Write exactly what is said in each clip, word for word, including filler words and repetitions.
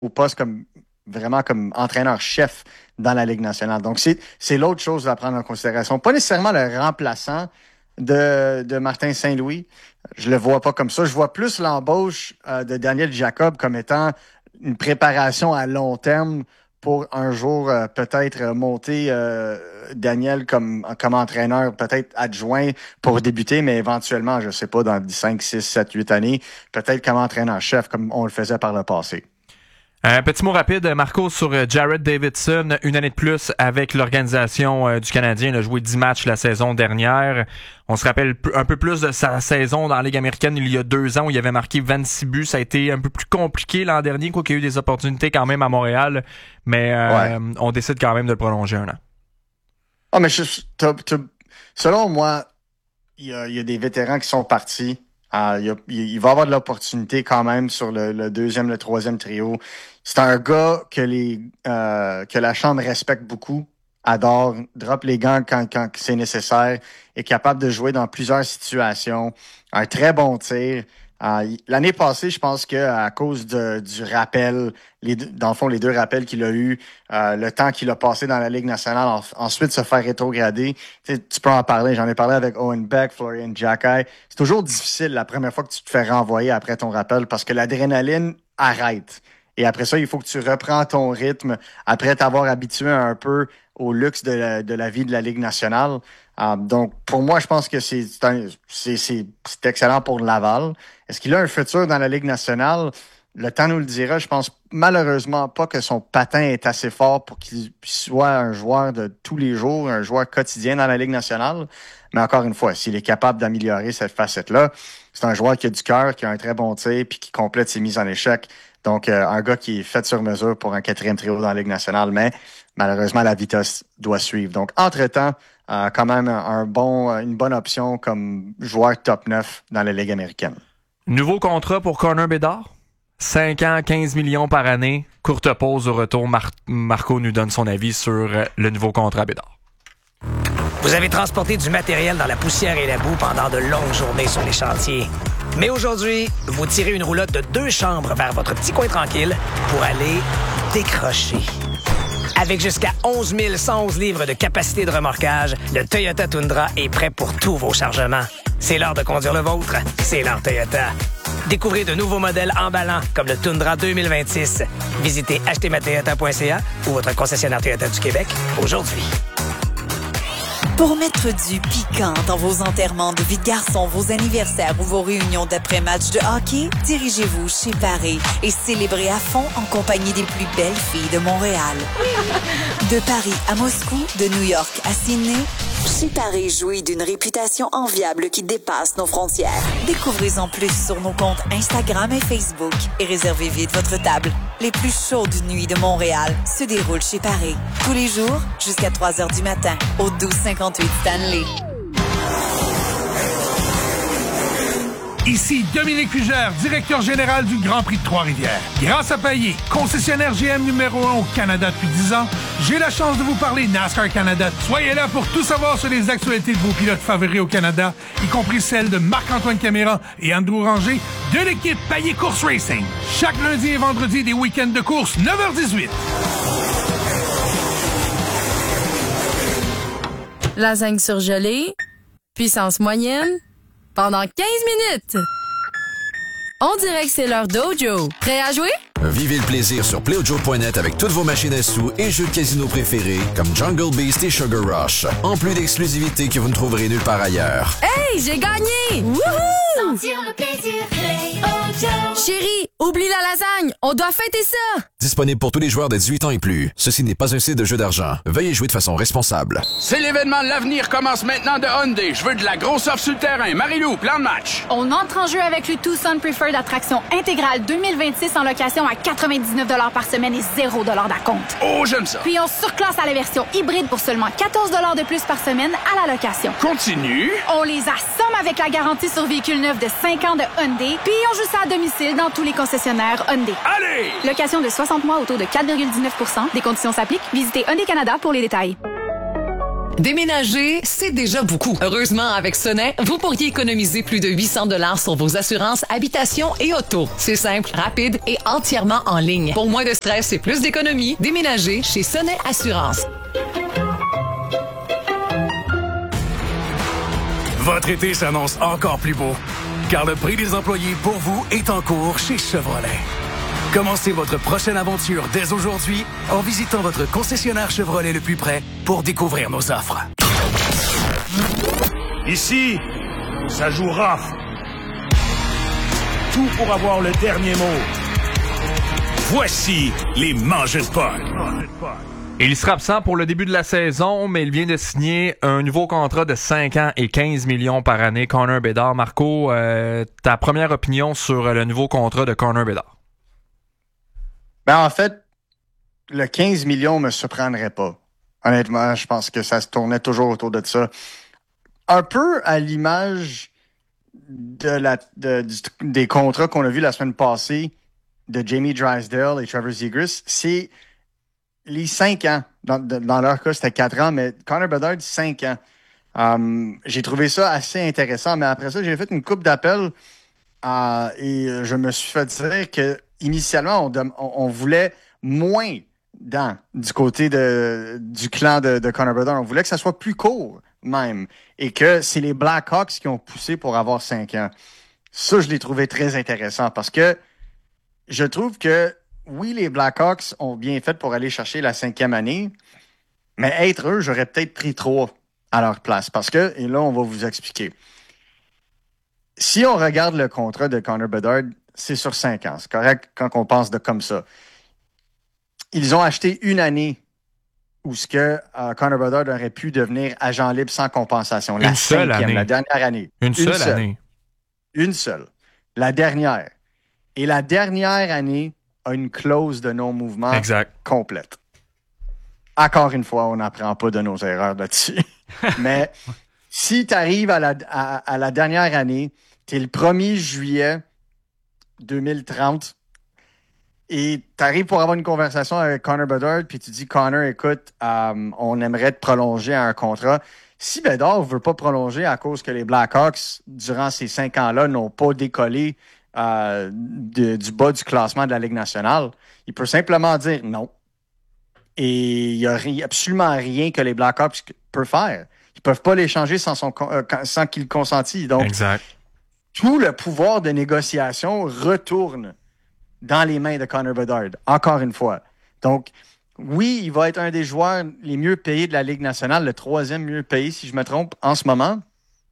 au poste comme vraiment comme entraîneur-chef dans la Ligue nationale. Donc, c'est, c'est l'autre chose à prendre en considération. Pas nécessairement le remplaçant de, de Martin Saint-Louis. Je le vois pas comme ça. Je vois plus l'embauche euh, de Daniel Jacob comme étant une préparation à long terme pour un jour euh, peut-être monter euh, Daniel comme, comme entraîneur, peut-être adjoint pour débuter, mais éventuellement, je sais pas, dans cinq, six, sept, huit années, peut-être comme entraîneur-chef, comme on le faisait par le passé. Un petit mot rapide, Marco, sur Jared Davidson. Une année de plus avec l'organisation euh, du Canadien. Il a joué dix matchs la saison dernière. On se rappelle un peu plus de sa saison dans la Ligue américaine il y a deux ans où il avait marqué vingt-six buts. Ça a été un peu plus compliqué l'an dernier, quoi qu'il y a eu des opportunités quand même à Montréal. Mais euh, ouais. On décide quand même de le prolonger un an. Ah, mais je, t'as, t'as, selon moi, il y a, il y a des vétérans qui sont partis. Uh, il, y a, il va avoir de l'opportunité quand même sur le, le deuxième, le troisième trio. C'est un gars que les euh, que la Chambre respecte beaucoup, adore, drop les gants quand, quand c'est nécessaire, est capable de jouer dans plusieurs situations. Un très bon tir. Uh, l'année passée, je pense que à cause de, du rappel, les deux, dans le fond, les deux rappels qu'il a eu, euh, le temps qu'il a passé dans la Ligue nationale, en, ensuite se faire rétrograder, tu peux en parler. J'en ai parlé avec Owen Beck, Florian Jacquet. C'est toujours difficile la première fois que tu te fais renvoyer après ton rappel parce que l'adrénaline arrête. Et après ça, il faut que tu reprends ton rythme après t'avoir habitué un peu au luxe de la, de la vie de la Ligue nationale. Uh, donc, pour moi, je pense que c'est, c'est, un, c'est, c'est, c'est excellent pour Laval. Est-ce qu'il a un futur dans la Ligue nationale? Le temps nous le dira. Je pense malheureusement pas que son patin est assez fort pour qu'il soit un joueur de tous les jours, un joueur quotidien dans la Ligue nationale. Mais encore une fois, s'il est capable d'améliorer cette facette-là, c'est un joueur qui a du cœur, qui a un très bon tir puis qui complète ses mises en échec. Donc, euh, un gars qui est fait sur mesure pour un quatrième trio dans la Ligue nationale, mais malheureusement, la vitesse doit suivre. Donc, entre-temps, euh, quand même un bon, une bonne option comme joueur top neuf dans la Ligue américaine. Nouveau contrat pour Connor Bedard. cinq ans, quinze millions par année. Courte pause au retour. Mar- Marco nous donne son avis sur le nouveau contrat Bedard. Vous avez transporté du matériel dans la poussière et la boue pendant de longues journées sur les chantiers. Mais aujourd'hui, vous tirez une roulotte de deux chambres vers votre petit coin tranquille pour aller décrocher. Avec jusqu'à onze mille cent onze livres de capacité de remorquage, le Toyota Tundra est prêt pour tous vos chargements. C'est l'heure de conduire le vôtre. C'est l'heure Toyota. Découvrez de nouveaux modèles emballants comme le Tundra deux mille vingt-six. Visitez acheter ma toyota point c a ou votre concessionnaire Toyota du Québec aujourd'hui. Pour mettre du piquant dans vos enterrements de vie de garçon, vos anniversaires ou vos réunions d'après-match de hockey, dirigez-vous chez Paris et célébrez à fond en compagnie des plus belles filles de Montréal. De Paris à Moscou, de New York à Sydney, chez Paris jouit d'une réputation enviable qui dépasse nos frontières. Découvrez-en plus sur nos comptes Instagram et Facebook et réservez vite votre table. Les plus chaudes nuits de Montréal se déroulent chez Paris. Tous les jours, jusqu'à trois heures du matin, au douze cinquante-huit Stanley. Ici Dominique Fugère, directeur général du Grand Prix de Trois-Rivières. Grâce à Payet, concessionnaire G M numéro un au Canada depuis dix ans, j'ai la chance de vous parler NASCAR Canada. Soyez là pour tout savoir sur les actualités de vos pilotes favoris au Canada, y compris celles de Marc-Antoine Caméra et Andrew Ranger de l'équipe Payet Course Racing. Chaque lundi et vendredi des week-ends de course, neuf heures dix-huit. Lasagne surgelée, puissance moyenne, pendant quinze minutes. On dirait que c'est l'heure Dojo. Prêt à jouer? Vivez le plaisir sur Playjoe point net avec toutes vos machines à sous et jeux de casino préférés comme Jungle Beast et Sugar Rush. En plus d'exclusivités que vous ne trouverez nulle part ailleurs. Hey, j'ai gagné! Wouhou! Sentir le plaisir, Play-O-Joe. Chérie, oublie la lasagne, on doit fêter ça! Disponible pour tous les joueurs de dix-huit ans et plus. Ceci n'est pas un site de jeu d'argent. Veuillez jouer de façon responsable. C'est l'événement de l'avenir commence maintenant de Hyundai. Je veux de la grosse offre sur le terrain. Marie-Lou, plan de match. On entre en jeu avec le Tucson Preferred Attraction intégrale deux mille vingt-six en location à quatre-vingt-dix-neuf dollars par semaine et zéro dollars d'acompte. Oh, j'aime ça. Puis on surclasse à la version hybride pour seulement quatorze dollars de plus par semaine à la location. Continue. On les assomme avec la garantie sur véhicule neuf de cinq ans de Hyundai. Puis on joue ça à domicile dans tous les concessionnaires Hyundai. Allez! Location de soixante mois au taux de quatre virgule dix-neuf pour cent. Des conditions s'appliquent. Visitez Hyundai Canada pour les détails. Déménager, c'est déjà beaucoup. Heureusement, avec Sonnet, vous pourriez économiser plus de huit cents dollars sur vos assurances habitation et auto. C'est simple, rapide et entièrement en ligne. Pour moins de stress et plus d'économie, déménagez chez Sonnet Assurance. Votre été s'annonce encore plus beau, car le prix des employés pour vous est en cours chez Chevrolet. Commencez votre prochaine aventure dès aujourd'hui en visitant votre concessionnaire Chevrolet le plus près pour découvrir nos offres. Ici, ça joue rough. Tout pour avoir le dernier mot. Voici les mangeurs de potes. Il sera absent pour le début de la saison, mais il vient de signer un nouveau contrat de cinq ans et quinze millions par année. Connor Bedard. Marco, euh, ta première opinion sur le nouveau contrat de Connor Bedard? Ben, en fait, le quinze millions me surprendrait pas. Honnêtement, je pense que ça se tournait toujours autour de ça. Un peu à l'image de la, de, du, des contrats qu'on a vus la semaine passée de Jamie Drysdale et Trevor Zegras, c'est les cinq ans. Dans, de, dans leur cas, c'était quatre ans, mais Connor Bedard, cinq ans. Um, j'ai trouvé ça assez intéressant, mais après ça, j'ai fait une coupe d'appels euh, et je me suis fait dire que initialement, on, on, on voulait moins dans du côté de, du clan de, de Connor Bedard. On voulait que ça soit plus court, même. Et que c'est les Blackhawks qui ont poussé pour avoir cinq ans. Ça, je l'ai trouvé très intéressant parce que je trouve que, oui, les Blackhawks ont bien fait pour aller chercher la cinquième année, mais être eux, j'aurais peut-être pris trois à leur place. Parce que, et là, on va vous expliquer. Si on regarde le contrat de Connor Bedard, c'est sur cinq ans. C'est correct quand on pense de comme ça. Ils ont acheté une année où ce que euh, Connor Bedard aurait pu devenir agent libre sans compensation. La une seule cinquième, année. La dernière année. Une, une seule, seule année. Une seule. La dernière. Et la dernière année a une clause de non-mouvement exact. Complète. Encore une fois, on n'apprend pas de nos erreurs là-dessus. Mais si tu arrives à la, à, à la dernière année, tu es le premier juillet deux mille trente et tu arrives pour avoir une conversation avec Connor Bedard puis tu dis, Connor, écoute, euh, on aimerait te prolonger à un contrat. Si Bedard ne veut pas prolonger à cause que les Blackhawks, durant ces cinq ans-là, n'ont pas décollé euh, de, du bas du classement de la Ligue nationale, il peut simplement dire non. Et il n'y a ri- absolument rien que les Blackhawks peuvent faire. Ils ne peuvent pas l'échanger sans, son, euh, sans qu'il consentisse. Donc, exact. Tout le pouvoir de négociation retourne dans les mains de Connor Bedard, encore une fois. Donc, oui, il va être un des joueurs les mieux payés de la Ligue nationale, le troisième mieux payé, si je me trompe, en ce moment.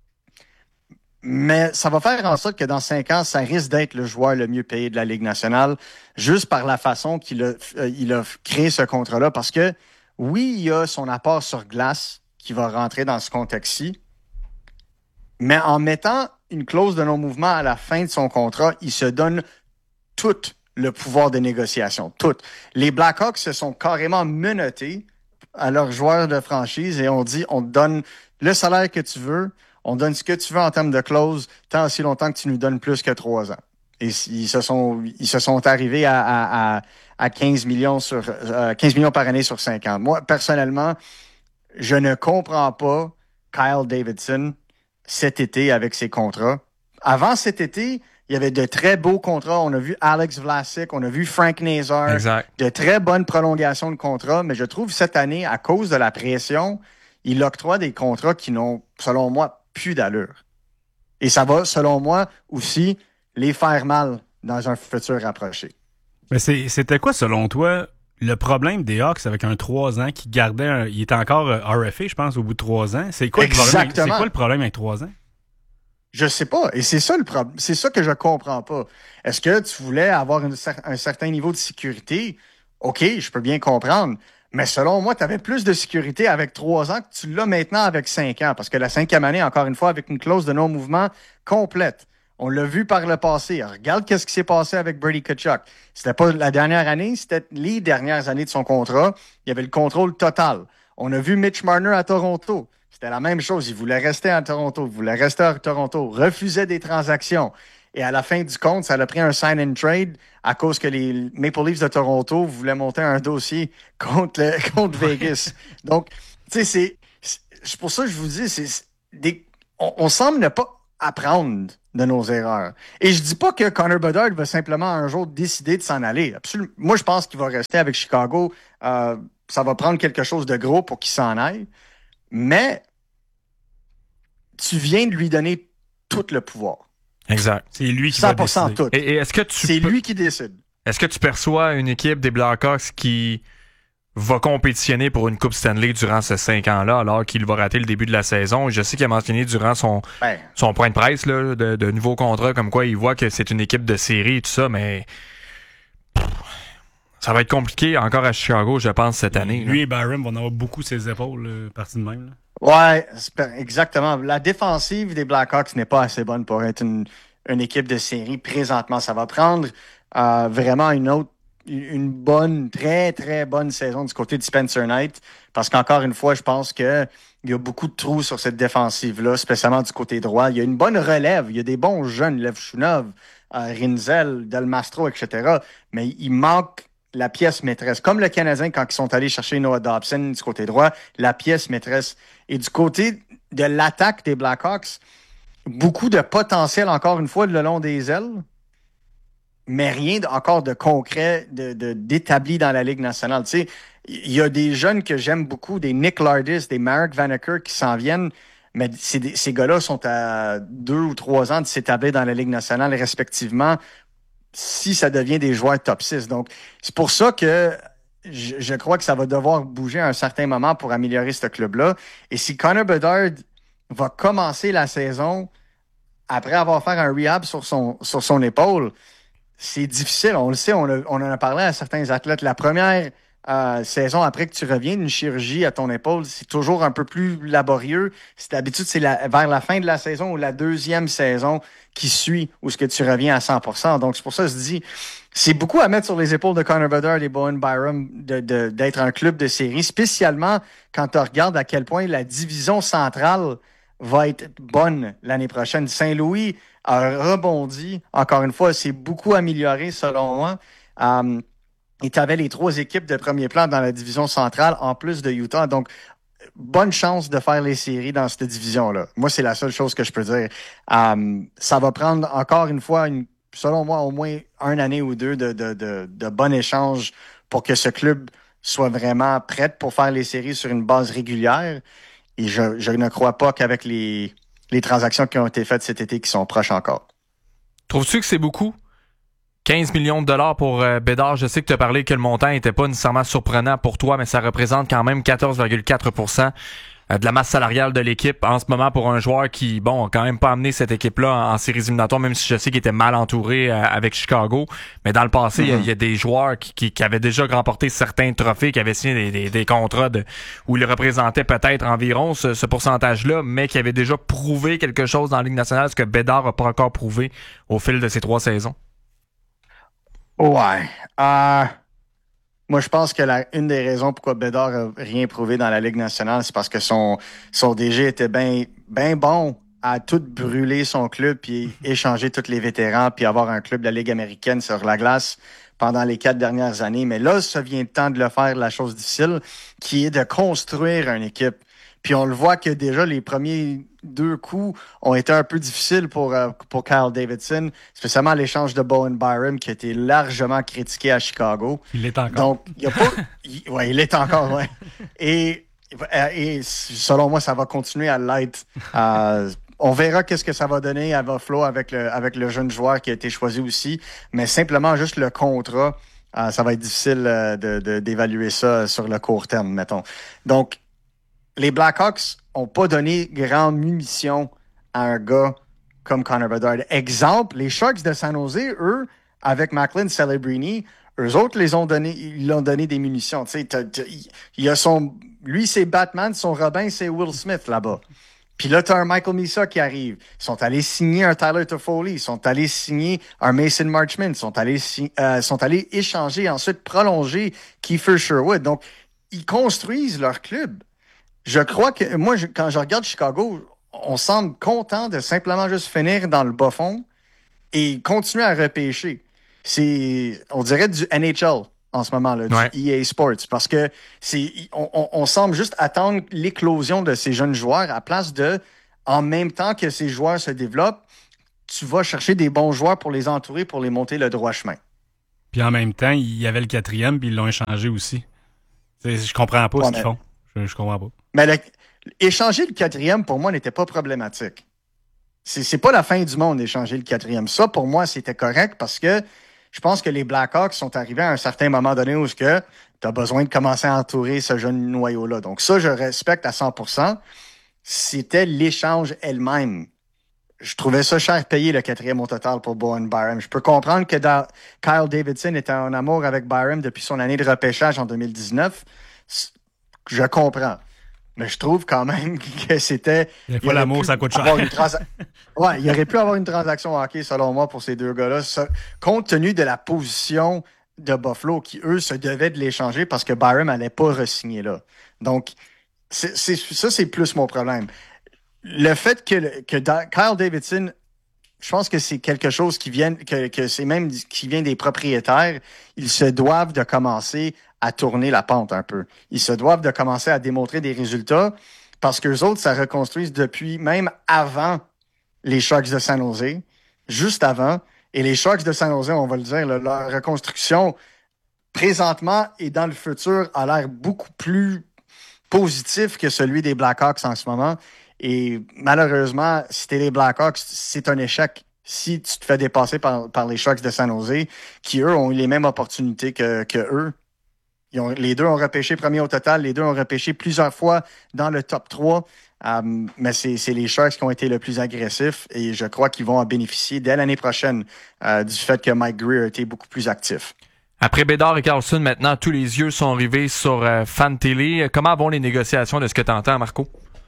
Mais ça va faire en sorte que dans cinq ans, ça risque d'être le joueur le mieux payé de la Ligue nationale, juste par la façon qu'il a, euh, il a créé ce contrat-là. Parce que, oui, il y a son apport sur glace qui va rentrer dans ce contexte-ci, mais en mettant une clause de non-mouvement à la fin de son contrat, il se donne tout le pouvoir de négociation. Tout. Les Blackhawks se sont carrément menottés à leurs joueurs de franchise et on dit, on te donne le salaire que tu veux, on donne ce que tu veux en termes de clause, tant aussi longtemps que tu nous donnes plus que trois ans. Et ils se sont, ils se sont arrivés à, à, à, à quinze millions sur, euh, quinze millions par année sur cinq ans. Moi, personnellement, je ne comprends pas Kyle Davidson cet été avec ses contrats. Avant cet été, il y avait de très beaux contrats. On a vu Alex Vlasic, on a vu Frank Nazar. Exact. De très bonnes prolongations de contrats. Mais je trouve cette année, à cause de la pression, il octroie des contrats qui n'ont, selon moi, plus d'allure. Et ça va, selon moi, aussi les faire mal dans un futur rapproché. Mais c'est, c'était quoi, selon toi, le problème des Hawks avec un trois ans qui gardait un, il était encore R F A, je pense, au bout de trois ans. C'est quoi, le problème, c'est quoi le problème avec trois ans? Je sais pas. Et c'est ça le problème. C'est ça que je comprends pas. Est-ce que tu voulais avoir une, un certain niveau de sécurité? OK, je peux bien comprendre. Mais selon moi, tu avais plus de sécurité avec trois ans que tu l'as maintenant avec cinq ans. Parce que la cinquième année, encore une fois, avec une clause de non-mouvement complète. On l'a vu par le passé. Regarde qu'est-ce qui s'est passé avec Brady Tkachuk. C'était pas la dernière année, c'était les dernières années de son contrat. Il y avait le contrôle total. On a vu Mitch Marner à Toronto. C'était la même chose. Il voulait rester à Toronto. Il voulait rester à Toronto. Refusait des transactions. Et à la fin du compte, ça a pris un sign and trade à cause que les Maple Leafs de Toronto voulaient monter un dossier contre, le, contre Vegas. Donc, tu sais, c'est, c'est pour ça que je vous dis, c'est, c'est des, on, on semble ne pas apprendre de nos erreurs. Et je dis pas que Connor Bedard va simplement un jour décider de s'en aller. Absolument. Moi, je pense qu'il va rester avec Chicago. Euh, ça va prendre quelque chose de gros pour qu'il s'en aille. Mais tu viens de lui donner tout le pouvoir. Exact. C'est lui qui cent va pour cent décider. tout. Et, et est-ce que tu C'est peux... lui qui décide. Est-ce que tu perçois une équipe des Blackhawks qui va compétitionner pour une Coupe Stanley durant ces cinq ans-là, alors qu'il va rater le début de la saison? Je sais qu'il a mentionné durant son, ben. son point de presse là, de, de nouveaux contrats, comme quoi il voit que c'est une équipe de série et tout ça, mais ça va être compliqué encore à Chicago, je pense, cette année. Lui là. et Byron vont avoir beaucoup ses épaules, euh, partie de même. Là. Ouais, exactement. La défensive des Blackhawks n'est pas assez bonne pour être une, une équipe de série présentement. Ça va prendre euh, vraiment une autre, une bonne, très, très bonne saison du côté de Spencer Knight. Parce qu'encore une fois, je pense que il y a beaucoup de trous sur cette défensive-là, spécialement du côté droit. Il y a une bonne relève. Il y a des bons jeunes, Levchunov, euh, Rinzel, Del Mastro, et cetera. Mais il manque la pièce maîtresse. Comme le Canadien, quand ils sont allés chercher Noah Dobson du côté droit, la pièce maîtresse. Et du côté de l'attaque des Blackhawks, beaucoup de potentiel, encore une fois, le long des ailes, mais rien encore de concret, de, de, d'établi dans la Ligue nationale. Tu sais, il y a des jeunes que j'aime beaucoup, des Nick Lardis, des Marek Vanacker qui s'en viennent, mais c'est, ces gars-là sont à deux ou trois ans de s'établir dans la Ligue nationale respectivement si ça devient des joueurs top six. Donc, c'est pour ça que je, je crois que ça va devoir bouger à un certain moment pour améliorer ce club-là. Et si Connor Bedard va commencer la saison après avoir fait un rehab sur son, sur son épaule, c'est difficile. On le sait, on, a, on en a parlé à certains athlètes. La première euh, saison après que tu reviens d'une chirurgie à ton épaule, c'est toujours un peu plus laborieux. C'est, d'habitude, c'est la, vers la fin de la saison ou la deuxième saison qui suit où ce que tu reviens à cent pour cent. Donc, c'est pour ça que je dis, c'est beaucoup à mettre sur les épaules de Connor Bedard et Bowen Byram de, de, d'être un club de série, spécialement quand tu regardes à quel point la division centrale va être bonne l'année prochaine. Saint-Louis a rebondi. Encore une fois, c'est beaucoup amélioré selon moi. Um, et tu avais les trois équipes de premier plan dans la division centrale en plus de Utah. Donc, bonne chance de faire les séries dans cette division-là. Moi, c'est la seule chose que je peux dire. Um, ça va prendre encore une fois, une, selon moi, au moins une année ou deux de, de, de, de bon échange pour que ce club soit vraiment prêt pour faire les séries sur une base régulière. Et je, je ne crois pas qu'avec les, les transactions qui ont été faites cet été qui sont proches encore. Trouves-tu que c'est beaucoup? quinze millions de dollars pour euh, Bédard. Je sais que tu as parlé que le montant n'était pas nécessairement surprenant pour toi, mais ça représente quand même quatorze virgule quatre pour cent de la masse salariale de l'équipe en ce moment pour un joueur qui, bon, a quand même pas amené cette équipe-là en, en séries éliminatoires, même si je sais qu'il était mal entouré euh, avec Chicago. Mais dans le passé, il mm-hmm. y, y a des joueurs qui, qui, qui avaient déjà remporté certains trophées, qui avaient signé des, des, des contrats de, où ils représentaient peut-être environ ce, ce pourcentage-là, mais qui avaient déjà prouvé quelque chose dans la Ligue nationale, ce que Bédard n'a pas encore prouvé au fil de ces trois saisons. Ouais. Euh, moi, je pense que la, une des raisons pourquoi Bédard n'a rien prouvé dans la Ligue nationale, c'est parce que son, son D G était bien ben bon à tout brûler son club, puis échanger tous les vétérans, puis avoir un club de la Ligue américaine sur la glace pendant les quatre dernières années. Mais là, ça vient le temps de le faire, la chose difficile, qui est de construire une équipe. Puis on le voit que déjà, les premiers deux coups ont été un peu difficiles pour, euh, pour Kyle Davidson, spécialement l'échange de Bowen Byram qui a été largement critiqué à Chicago. Il l'est encore. Donc, il y a pas... il, ouais, il l'est encore, ouais. Et, et selon moi, ça va continuer à l'être. Euh, on verra qu'est-ce que ça va donner à Buffalo avec le, avec le jeune joueur qui a été choisi aussi. Mais simplement, juste le contrat, euh, ça va être difficile euh, de, de, d'évaluer ça sur le court terme, mettons. Donc, les Blackhawks n'ont pas donné grande munition à un gars comme Connor Bedard. Exemple, les Sharks de San Jose, eux, avec Macklin Celebrini, eux autres les ont donné, ils leur ont donné des munitions. Tu sais, t'as, t'as, il y a son, lui c'est Batman, son Robin c'est Will Smith là-bas. Puis là, tu as un Michael Misa qui arrive. Ils sont allés signer un Tyler Toffoli. Ils sont allés signer un Mason Marchment. Ils sont allés, euh, sont allés échanger, ensuite prolonger Kiefer Sherwood. Donc, ils construisent leur club. Je crois que, moi, je, quand je regarde Chicago, on semble content de simplement juste finir dans le bas fond et continuer à repêcher. C'est, on dirait du N H L. en ce moment, là, ouais. du E A Sports, parce que c'est, on, on, on semble juste attendre l'éclosion de ces jeunes joueurs à place de, en même temps que ces joueurs se développent, tu vas chercher des bons joueurs pour les entourer, pour les monter le droit chemin. Puis en même temps, il y avait le quatrième, puis ils l'ont échangé aussi. T'sais, je comprends pas ouais, ce qu'ils mais... font. Je, je comprends pas. Mais le, échanger le quatrième, pour moi, n'était pas problématique. C'est, c'est pas la fin du monde d'échanger le quatrième. Ça, pour moi, c'était correct parce que je pense que les Blackhawks sont arrivés à un certain moment donné où tu as besoin de commencer à entourer ce jeune noyau-là. Donc ça, je respecte à cent pour cent. C'était l'échange elle-même. Je trouvais ça cher payé, le quatrième au total pour Bowen Byram. Je peux comprendre que da- Kyle Davidson était en amour avec Byram depuis son année de repêchage en deux mille dix-neuf. Je comprends. Mais je trouve quand même que c'était... Des fois, l'amour, ça coûte cher. Transa- ouais, il aurait pu avoir une transaction hockey, selon moi, pour ces deux gars-là, ça, compte tenu de la position de Buffalo, qui, eux, se devaient de l'échanger parce que Byram n'allait pas re-signer là. Donc, c'est, c'est, ça, c'est plus mon problème. Le fait que, le, que da- Kyle Davidson, je pense que c'est quelque chose qui vient, que, que c'est même qui vient des propriétaires. Ils se doivent de commencer à tourner la pente un peu. Ils se doivent de commencer à démontrer des résultats parce qu'eux autres, ça reconstruisent depuis même avant les Sharks de San Jose, juste avant. Et les Sharks de San Jose, on va le dire, là, leur reconstruction présentement et dans le futur a l'air beaucoup plus positif que celui des Blackhawks en ce moment. Et malheureusement, si t'es les Blackhawks, c'est un échec si tu te fais dépasser par, par les Sharks de San Jose, qui, eux, ont eu les mêmes opportunités que, que eux. Ils ont, les deux ont repêché premier au total. Les deux ont repêché plusieurs fois dans le top trois. Um, mais c'est, c'est les Sharks qui ont été le plus agressifs et je crois qu'ils vont en bénéficier dès l'année prochaine uh, du fait que Mike Greer a été beaucoup plus actif. Après Bédard et Carlson, maintenant, tous les yeux sont rivés sur euh, Fantilli. Comment vont les négociations de ce que tu entends, Marco?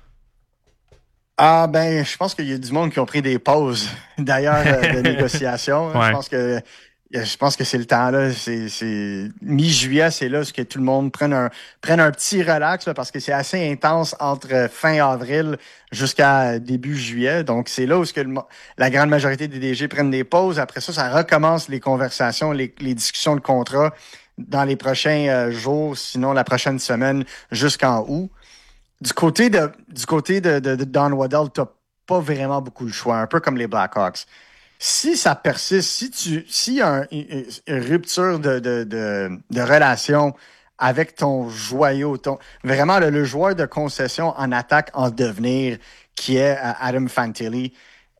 Ah ben, je pense qu'il y a du monde qui ont pris des pauses, d'ailleurs, euh, de négociations. Ouais. Je pense que je pense que c'est le temps là. C'est, c'est mi-juillet, c'est là ce que tout le monde prenne un prenne un petit relax là, parce que c'est assez intense entre fin avril jusqu'à début juillet. Donc c'est là où ce que le, la grande majorité des D G prennent des pauses. Après ça, ça recommence les conversations, les, les discussions de contrat dans les prochains euh, jours, sinon la prochaine semaine jusqu'en août. Du côté de du côté de, de, de Don Waddell, t'as pas vraiment beaucoup le choix, un peu comme les Blackhawks. Si ça persiste, si tu s'il y a un, une, une rupture de, de, de, de relation avec ton joyau, ton vraiment le, le joueur de concession en attaque en devenir qui est Adam Fantilli,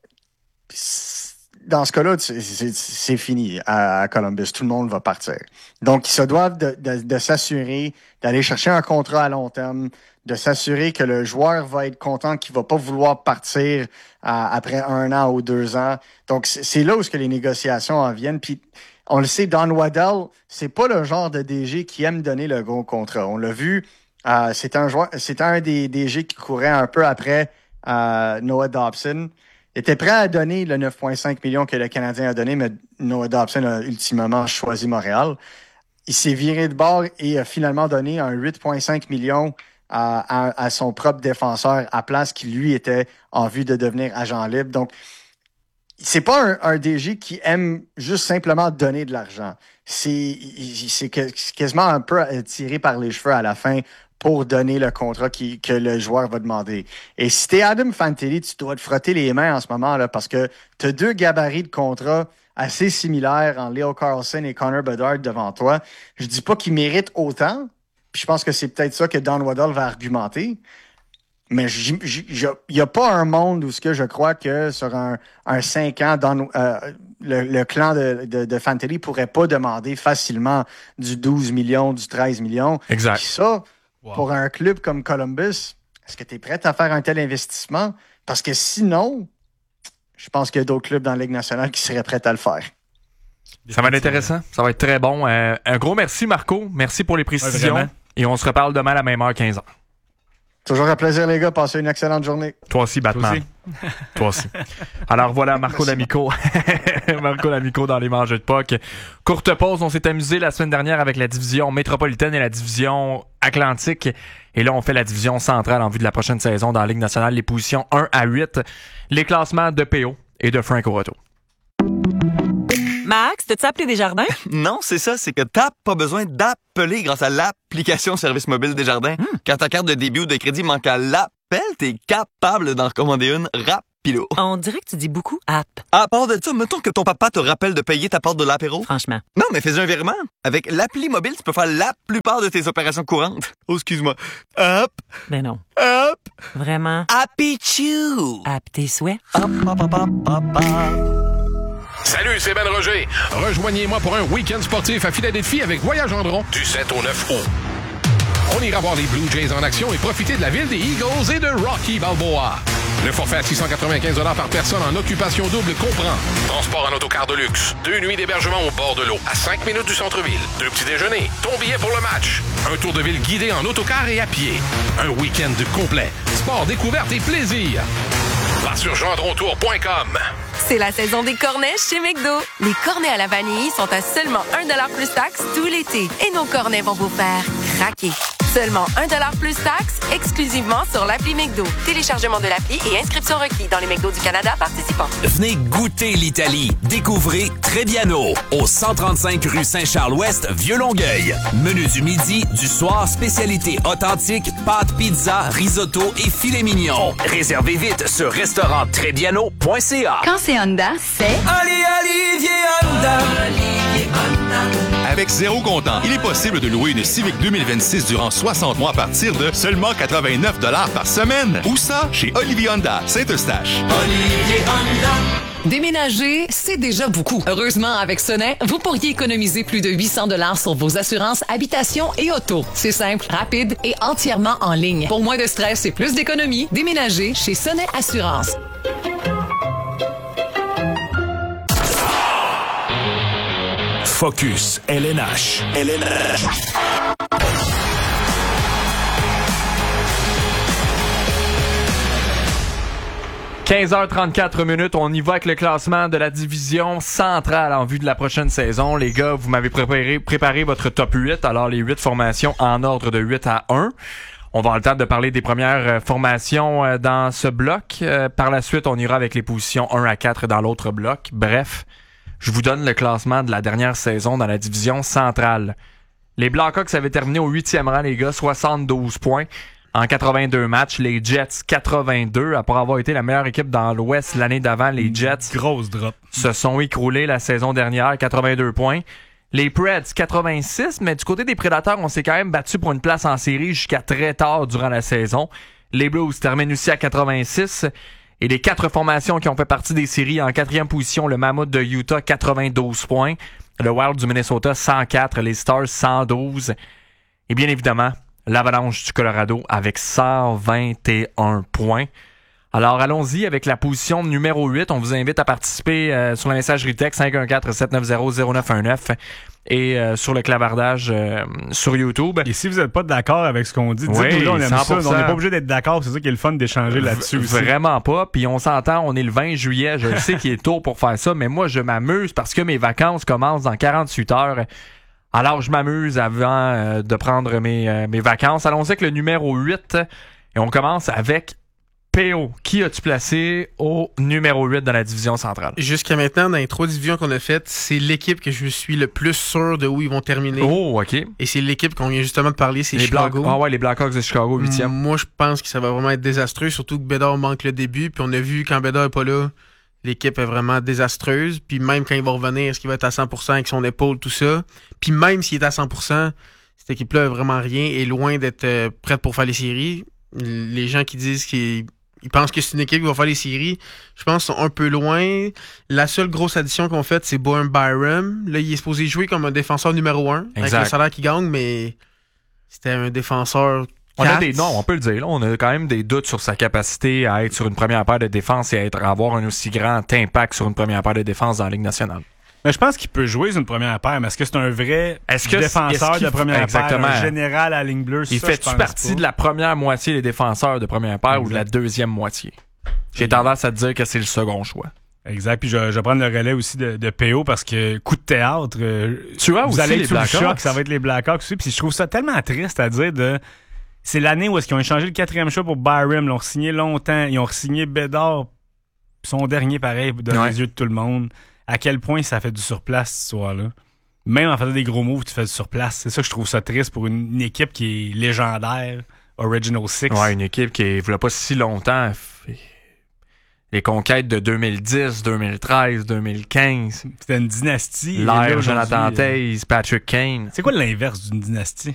dans ce cas-là, c'est, c'est, c'est fini à Columbus. Tout le monde va partir. Donc, ils se doivent de, de, de s'assurer d'aller chercher un contrat à long terme, de s'assurer que le joueur va être content, qu'il va pas vouloir partir euh, après un an ou deux ans. Donc, c'est, c'est là où ce que les négociations en viennent. Puis, on le sait, Don Waddell, c'est pas le genre de D G qui aime donner le gros contrat. On l'a vu, euh, c'est un joueur, c'est un des D G qui courait un peu après euh, Noah Dobson. Il était prêt à donner le neuf virgule cinq millions que le Canadien a donné, mais Noah Dobson a ultimement choisi Montréal. Il s'est viré de bord et a finalement donné un huit virgule cinq millions à, à, à son propre défenseur à place qui, lui, était en vue de devenir agent libre. Donc, c'est pas un, un D G qui aime juste simplement donner de l'argent. C'est, c'est quasiment un peu tiré par les cheveux à la fin pour donner le contrat qui, que le joueur va demander. Et si t'es Adam Fantilli, tu dois te frotter les mains en ce moment là parce que t'as deux gabarits de contrat assez similaires en Leo Carlson et Connor Bedard devant toi. Je dis pas qu'ils méritent autant, puis je pense que c'est peut-être ça que Don Waddell va argumenter, mais il n'y a pas un monde où ce que je crois que sur un, un cinq ans, Don, euh, le, le clan de, de, de Fantilli pourrait pas demander facilement du douze millions, du treize millions. Exact. Puis ça, wow. Pour un club comme Columbus, est-ce que tu es prêt à faire un tel investissement? Parce que sinon, je pense qu'il y a d'autres clubs dans la Ligue nationale qui seraient prêts à le faire. Ça va être intéressant. Ça va être très bon. Euh, un gros merci, Marco. Merci pour les précisions. Ouais, et on se reparle demain à la même heure, quinze heures. Toujours un plaisir, les gars. Passez une excellente journée. Toi aussi, Batman. Toi aussi. Toi aussi. Alors voilà, Marco D'Amico. Marco D'Amico dans les manches de puck. Courte pause. On s'est amusé la semaine dernière avec la division métropolitaine et la division atlantique. Et là, on fait la division centrale en vue de la prochaine saison dans la Ligue nationale. Les positions un à huit. Les classements de P O et de Frank au retour. Max, t'as-tu appelé Desjardins? Non, c'est ça, c'est que t'as pas besoin d'appeler grâce à l'application Service mobile Desjardins. Hmm. Quand ta carte de débit ou de crédit manque à l'appel, t'es capable d'en recommander une rapido. On dirait que tu dis beaucoup app. À part de ça, mettons que ton papa te rappelle de payer ta part de l'apéro. Franchement. Non, mais fais un virement. Avec l'appli mobile, tu peux faire la plupart de tes opérations courantes. Oh, excuse-moi. Hop. Ben non. Hop. Vraiment. Happy Chew. App tes souhaits. Hop, hop, hop, hop, hop, hop. Salut, c'est Ben Roger. Rejoignez-moi pour un week-end sportif à Philadelphie avec Voyage Gendron du sept au neuf août. On ira voir les Blue Jays en action et profiter de la ville des Eagles et de Rocky Balboa. Le forfait à six cent quatre-vingt-quinze dollars par personne en occupation double comprend transport en autocar de luxe, deux nuits d'hébergement au bord de l'eau, à cinq minutes du centre-ville, deux petits déjeuners, ton billet pour le match, un tour de ville guidé en autocar et à pied, un week-end complet, sport, découverte et plaisir. Va sur gendrontour point com. C'est la saison des cornets chez McDo. Les cornets à la vanille sont à seulement un dollar plus taxe tout l'été. Et nos cornets vont vous faire craquer. Seulement un dollar plus taxe, exclusivement sur l'appli McDo. Téléchargement de l'appli et inscription requis dans les McDo du Canada participants. Venez goûter l'Italie. Découvrez Trebbiano, au cent trente-cinq rue Saint-Charles-Ouest, Vieux-Longueuil. Menu du midi, du soir, spécialité authentique, pâtes, pizza, risotto et filet mignon. Réservez vite sur restaurant trebbiano point c a. Quand c'est Honda, c'est... Ali Olivier Honda. Olivier Honda. Avec zéro comptant, il est possible de louer une Civic deux mille vingt-six durant soixante mois à partir de seulement quatre-vingt-neuf dollars par semaine. Où ça? Chez Olivier Honda, Saint-Eustache. Olivier Honda. Déménager, c'est déjà beaucoup. Heureusement, avec Sonnet, vous pourriez économiser plus de huit cents dollars sur vos assurances habitation et auto. C'est simple, rapide et entièrement en ligne. Pour moins de stress et plus d'économie, déménagez chez Sonnet Assurance. Focus L N H. L N H. quinze heures trente-quatre minutes, on y va avec le classement de la division centrale en vue de la prochaine saison. Les gars, vous m'avez préparé, préparé votre top huit, alors les huit formations en ordre de huit à un. On va avoir le temps de parler des premières formations dans ce bloc. Par la suite, on ira avec les positions un à quatre dans l'autre bloc. Bref, je vous donne le classement de la dernière saison dans la division centrale. Les Blackhawks avaient terminé au huitième rang, les gars, soixante-douze points en quatre-vingt-deux matchs. Les Jets, quatre-vingt-deux. Après avoir été la meilleure équipe dans l'Ouest l'année d'avant, les Jets grosse drop. se sont écroulés la saison dernière, quatre-vingt-deux points. Les Preds, quatre-vingt-six, mais du côté des Prédateurs, on s'est quand même battu pour une place en série jusqu'à très tard durant la saison. Les Blues terminent aussi à quatre-vingt-six. Et les quatre formations qui ont fait partie des séries, en quatrième position, le Mammoth de Utah, quatre-vingt-douze points. Le Wild du Minnesota, cent quatre. Les Stars, cent douze. Et bien évidemment, l'Avalanche du Colorado avec cent vingt et un points. Alors, allons-y avec la position numéro huit. On vous invite à participer euh, sur la messagerie texte cinq un quatre, sept neuf zéro, zéro neuf un neuf et euh, sur le clavardage euh, sur YouTube. Et si vous n'êtes pas d'accord avec ce qu'on dit, oui, dites-nous là, on aime cent pour cent. ça. On n'est pas obligé d'être d'accord. C'est ça qui est le fun d'échanger là-dessus aussi. Vraiment pas. Puis on s'entend, on est le vingt juillet. Je sais qu'il est tôt pour faire ça, mais moi, je m'amuse parce que mes vacances commencent dans quarante-huit heures. Alors, je m'amuse avant euh, de prendre mes, euh, mes vacances. Allons-y avec le numéro huit. Et on commence avec P O. Qui as-tu placé au numéro huit dans la division centrale? Jusqu'à maintenant, dans les trois divisions qu'on a faites, c'est l'équipe que je suis le plus sûr de où ils vont terminer. Oh, OK. Et c'est l'équipe qu'on vient justement de parler, c'est les Chicago. Black... Ah ouais, les Blackhawks de Chicago, huitième. Moi, je pense que ça va vraiment être désastreux, surtout que Bédard manque le début. Puis on a vu quand Bédard n'est pas là, l'équipe est vraiment désastreuse. Puis même quand il va revenir, est-ce qu'il va être à cent pour cent avec son épaule, tout ça? Puis même s'il est à cent pour cent, cette équipe-là a vraiment rien et loin d'être euh, prête pour faire les séries. Les gens qui disent qu'ils ils pensent que c'est une équipe qui va faire les séries, je pense qu'ils sont un peu loin. La seule grosse addition qu'on fait, c'est Bowen Byram. Là, il est supposé jouer comme un défenseur numéro un, exact, avec le salaire qu'il gagne, mais c'était un défenseur on a des, non, on peut le dire. Là, on a quand même des doutes sur sa capacité à être sur une première paire de défense et à, être, à avoir un aussi grand impact sur une première paire de défense dans la Ligue nationale. Mais je pense qu'il peut jouer sur une première paire, mais est-ce que c'est un vrai est-ce que, défenseur est-ce de première exactement. paire, un général à la ligne bleue? Il ça, fait-tu partie pas. de la première moitié des défenseurs de première paire exact. ou de la deuxième moitié? J'ai exact. tendance à te dire que c'est le second choix. Exact, puis je, je vais prendre le relais aussi de, de P O parce que coup de théâtre, euh, tu vois vous aussi allez être sous le choc, ça va être les Blackhawks aussi, puis je trouve ça tellement triste à dire de... C'est l'année où est-ce qu'ils ont échangé le quatrième choix pour Byram, ils l'ont signé longtemps, ils ont signé Bédard, son dernier pareil, dans ouais. les yeux de tout le monde. à quel point ça fait du surplace ce soir-là. Même en faisant des gros moves, tu fais du surplace. C'est ça que je trouve ça triste pour une, une équipe qui est légendaire, Original Six. Ouais, une équipe qui ne pas si longtemps. Les conquêtes de deux mille dix, deux mille treize, deux mille quinze. C'était une dynastie. L'ère Jonathan Taze, Patrick Kane. C'est quoi l'inverse d'une dynastie?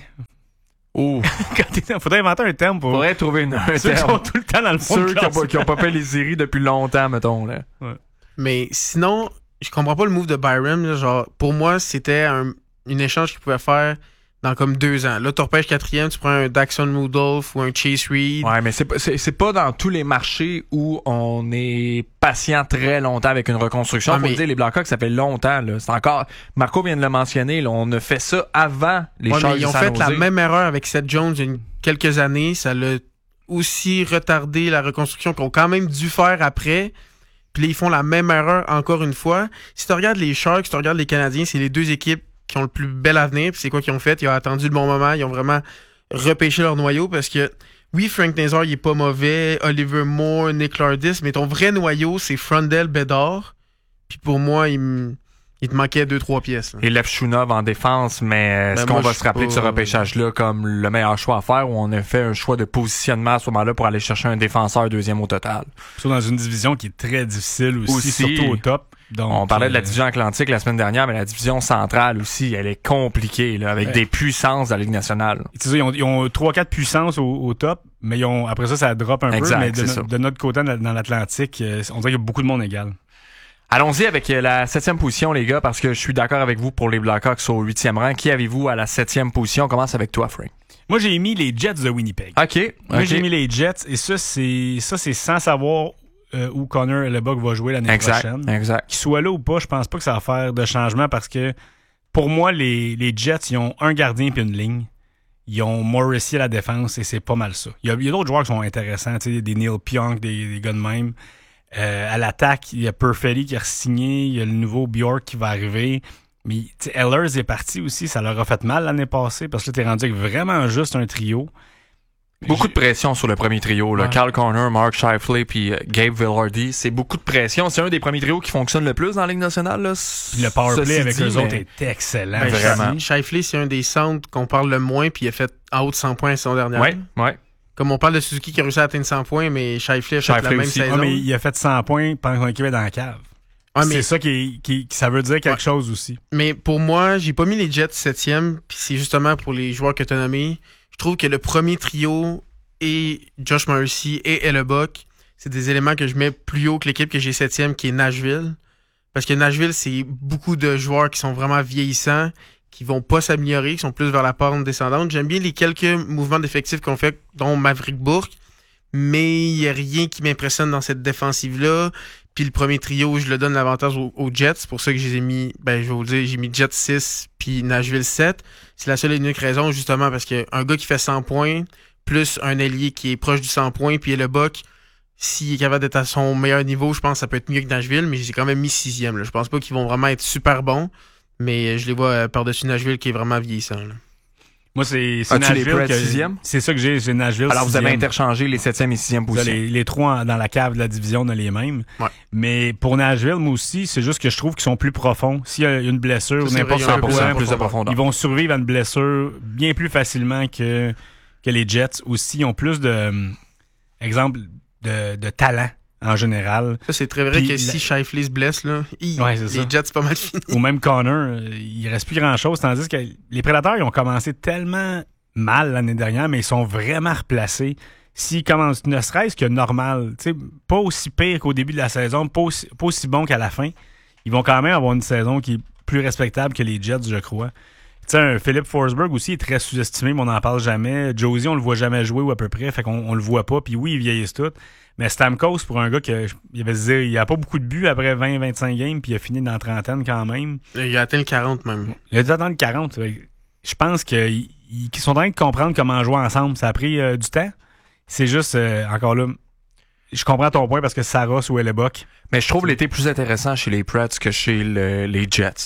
Oh! Il faudrait inventer un terme pour. Faudrait trouver une, un ceux terme. qui sont tout le temps dans le fond. Ceux qui n'ont pas, pas fait les séries depuis longtemps, mettons. Là. Ouais. Mais sinon, je comprends pas le move de Byram. Là, genre, pour moi, c'était un, une échange qu'il pouvait faire dans comme deux ans. Là, tu repêches quatrième, tu prends un Daxon Rudolph ou un Chase Reed. Ouais, mais c'est pas, c'est, c'est pas dans tous les marchés où on est patient très longtemps avec une reconstruction. Ah, Faut mais... dire, les Blackhawks, ça fait longtemps. Là. C'est encore. Marco vient de le mentionner. Là, on a fait ça avant les ouais, Sharks mais ils ont de San fait Jose. la même erreur avec Seth Jones il y a une, quelques années. Ça l'a aussi retardé la reconstruction qu'on a quand même dû faire après. Puis là, ils font la même erreur encore une fois. Si tu regardes les Sharks, si tu regardes les Canadiens, c'est les deux équipes qui ont le plus bel avenir. Puis c'est quoi qu'ils ont fait? Ils ont attendu le bon moment. Ils ont vraiment repêché leur noyau parce que, oui, Frank Nazar, il est pas mauvais. Oliver Moore, Nick Lardis, mais ton vrai noyau, c'est Frondel, Bédard. Puis pour moi, il, m... il te manquait deux, trois pièces. Là. Et Lev Shunov en défense, mais Ben est-ce qu'on moi, va je se rappeler pas... de ce repêchage-là comme le meilleur choix à faire ou on a fait un choix de positionnement à ce moment-là pour aller chercher un défenseur deuxième au total? Surtout dans une division qui est très difficile aussi, aussi surtout au top. Donc, on parlait de la euh... division atlantique la semaine dernière, mais la division centrale aussi, elle est compliquée, là, avec ouais. des puissances de la Ligue nationale. Ça, ils ont, ils ont trois quatre puissances au, au top, mais ils ont, après ça, ça drop un exact, peu. Mais de, no, de notre côté, dans l'Atlantique, on dirait qu'il y a beaucoup de monde égal. Allons-y avec la septième position, les gars, parce que je suis d'accord avec vous pour les Blackhawks au huitième rang. Qui avez-vous à la septième position? On commence avec toi, Frank. Moi, j'ai mis les Jets de Winnipeg. OK. Moi, okay. j'ai mis les Jets, et ça, c'est ça c'est sans savoir euh, où Connor Hellebuyck va jouer l'année exact, prochaine. Exact. Qu'il soit là ou pas, je pense pas que ça va faire de changement parce que, pour moi, les, les Jets, ils ont un gardien puis une ligne. Ils ont Morrissey à la défense, et c'est pas mal ça. Il y a, il y a d'autres joueurs qui sont intéressants, des Neil Pionk, des, des gars de même. Euh, à l'attaque, il y a Perfetti qui a signé, il y a le nouveau Bjork qui va arriver. Mais Ehlers est parti aussi, ça leur a fait mal l'année passée parce que là, t'es rendu avec vraiment juste un trio. Beaucoup de pression sur le premier trio. Là. Ouais. Carl Connor, Mark Scheifele puis Gabe Vilardi. C'est beaucoup de pression. C'est un des premiers trios qui fonctionne le plus dans la Ligue nationale. Là. Puis le powerplay avec dit, eux mais... autres est excellent. Ben, vraiment. Scheifele, c'est un des centres qu'on parle le moins puis il a fait en haut de cent points la saison dernière. Ouais, ouais. Comme on parle de Suzuki qui a réussi à atteindre cent points, mais Scheifele a fait Scheifele la même aussi. saison. Ah, mais il a fait cent points pendant qu'on était dans la cave. Ah, mais... C'est ça qui, est, qui, qui ça veut dire quelque ouais. chose aussi. Mais pour moi, j'ai pas mis les Jets septième, puis c'est justement pour les joueurs que tu as nommés. Je trouve que le premier trio et Josh Morrissey et Hellebuyck, c'est des éléments que je mets plus haut que l'équipe que j'ai septième, qui est Nashville. Parce que Nashville, c'est beaucoup de joueurs qui sont vraiment vieillissants, qui vont pas s'améliorer, qui sont plus vers la pente descendante. J'aime bien les quelques mouvements d'effectifs qu'on fait, dont Maverick Bourque, mais il y a rien qui m'impressionne dans cette défensive-là. Puis le premier trio, je le donne l'avantage aux, aux Jets. C'est pour ça que je les ai mis, ben je vais vous le dire, j'ai mis Jets six puis Nashville sept. C'est la seule et unique raison, justement, parce qu'un gars qui fait cent points, plus un ailier qui est proche du cent points, puis Hellebuyck, s'il est capable d'être à son meilleur niveau, je pense que ça peut être mieux que Nashville, mais j'ai quand même mis sixième. Là. Je pense pas qu'ils vont vraiment être super bons, mais je les vois par-dessus Nashville qui est vraiment vieillissant. Là. Moi, c'est, c'est Nashville. Que, sixième? C'est ça que j'ai, j'ai Nashville. Alors, sixième. Vous avez interchangé les septième et sixième positions. Les, les trois en, dans la cave de la division, on a les mêmes. Ouais. Mais pour Nashville, moi aussi, c'est juste que je trouve qu'ils sont plus profonds. S'il y a une blessure ou n'importe quoi, plus de profondeur. Ils vont survivre à une blessure bien plus facilement que, que les Jets. Aussi, ils ont plus de, euh, exemple, de, de talent. En général. Ça, c'est très vrai Puis que la... si Scheifele se blesse, là, il... ouais, c'est les ça. Jets, c'est pas mal fini. Ou même Connor, il reste plus grand-chose. Tandis que les Prédateurs, ils ont commencé tellement mal l'année dernière, mais ils sont vraiment replacés. S'ils commencent, ne serait-ce que normal, tu sais, pas aussi pire qu'au début de la saison, pas aussi, pas aussi bon qu'à la fin, ils vont quand même avoir une saison qui est plus respectable que les Jets, je crois. Tu sais, un Philippe Forsberg aussi est très sous-estimé, mais on n'en parle jamais. Josie, on le voit jamais jouer ou à peu près, fait qu'on on le voit pas. Puis oui, ils vieillissent tous. Mais Stamkos, pour un gars qui il avait dire, il a pas beaucoup de buts après vingt à vingt-cinq games, puis il a fini dans la trentaine quand même. Il a atteint le quarante même. Il a dû atteindre le quarante. Je pense qu'ils ils sont en train de comprendre comment jouer ensemble. Ça a pris euh, du temps. C'est juste, euh, encore là, je comprends ton point parce que Saros ou Hellebuyck. Mais je trouve l'été plus intéressant chez les Preds que chez le, les Jets.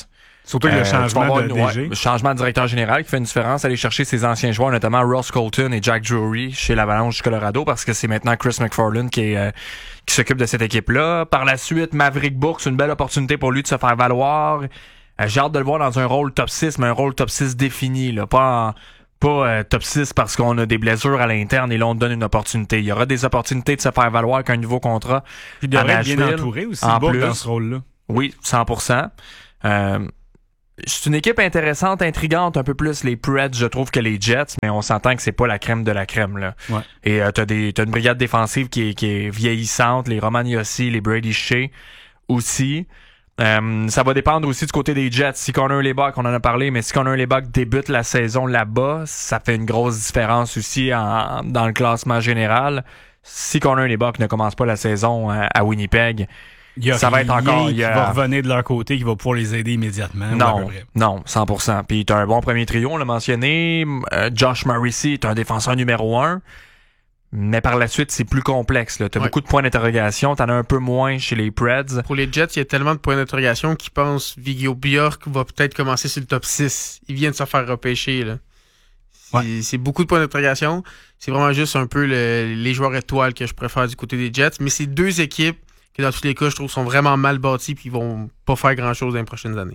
Surtout avec le changement de D G. Ouais, le changement de directeur général qui fait une différence. Aller chercher ses anciens joueurs, notamment Ross Colton et Jack Drury chez l'Avalanche du Colorado, parce que c'est maintenant Chris McFarland qui, est, euh, qui s'occupe de cette équipe-là. Par la suite, Maverick Bourque, c'est une belle opportunité pour lui de se faire valoir. Euh, j'ai hâte de le voir dans un rôle top six, mais un rôle top six défini, là, pas en, pas euh, top six parce qu'on a des blessures à l'interne et là on te donne une opportunité. Il y aura des opportunités de se faire valoir avec un nouveau contrat. Il devrait être bien entouré aussi, en Bourque, plus, dans ce rôle-là. Oui, cent pour cent. Euh, c'est une équipe intéressante, intrigante, un peu plus les Preds, je trouve, que les Jets, mais on s'entend que c'est pas la crème de la crème, là. Ouais. Et euh, t'as des t'as une brigade défensive qui est, qui est vieillissante, les Roman Josi, les Brady Shea aussi. Euh, ça va dépendre aussi du côté des Jets. Si Connor Lebuck, on en a parlé, mais si Connor Lebuck débute la saison là-bas, ça fait une grosse différence aussi en, dans le classement général. Si Connor Lebuck ne commence pas la saison à, à Winnipeg, il y a ça va être encore. Il y a... va revenir de leur côté, qui va pouvoir les aider immédiatement. Non, non, cent pour cent. Puis t'as un bon premier trio, on l'a mentionné. Euh, Josh Morrissey est un défenseur numéro un. Mais par la suite, c'est plus complexe. T'as ouais. beaucoup de points d'interrogation. T'en as un peu moins chez les Preds. Pour les Jets, il y a tellement de points d'interrogation qu'ils pensent Viggo Bjork va peut-être commencer sur le top six. Ils viennent de se faire repêcher, là. C'est, ouais. c'est beaucoup de points d'interrogation. C'est vraiment juste un peu le, les joueurs étoiles que je préfère du côté des Jets. Mais c'est deux équipes que dans tous les cas, je trouve, sont vraiment mal bâtis puis ils vont pas faire grand-chose dans les prochaines années.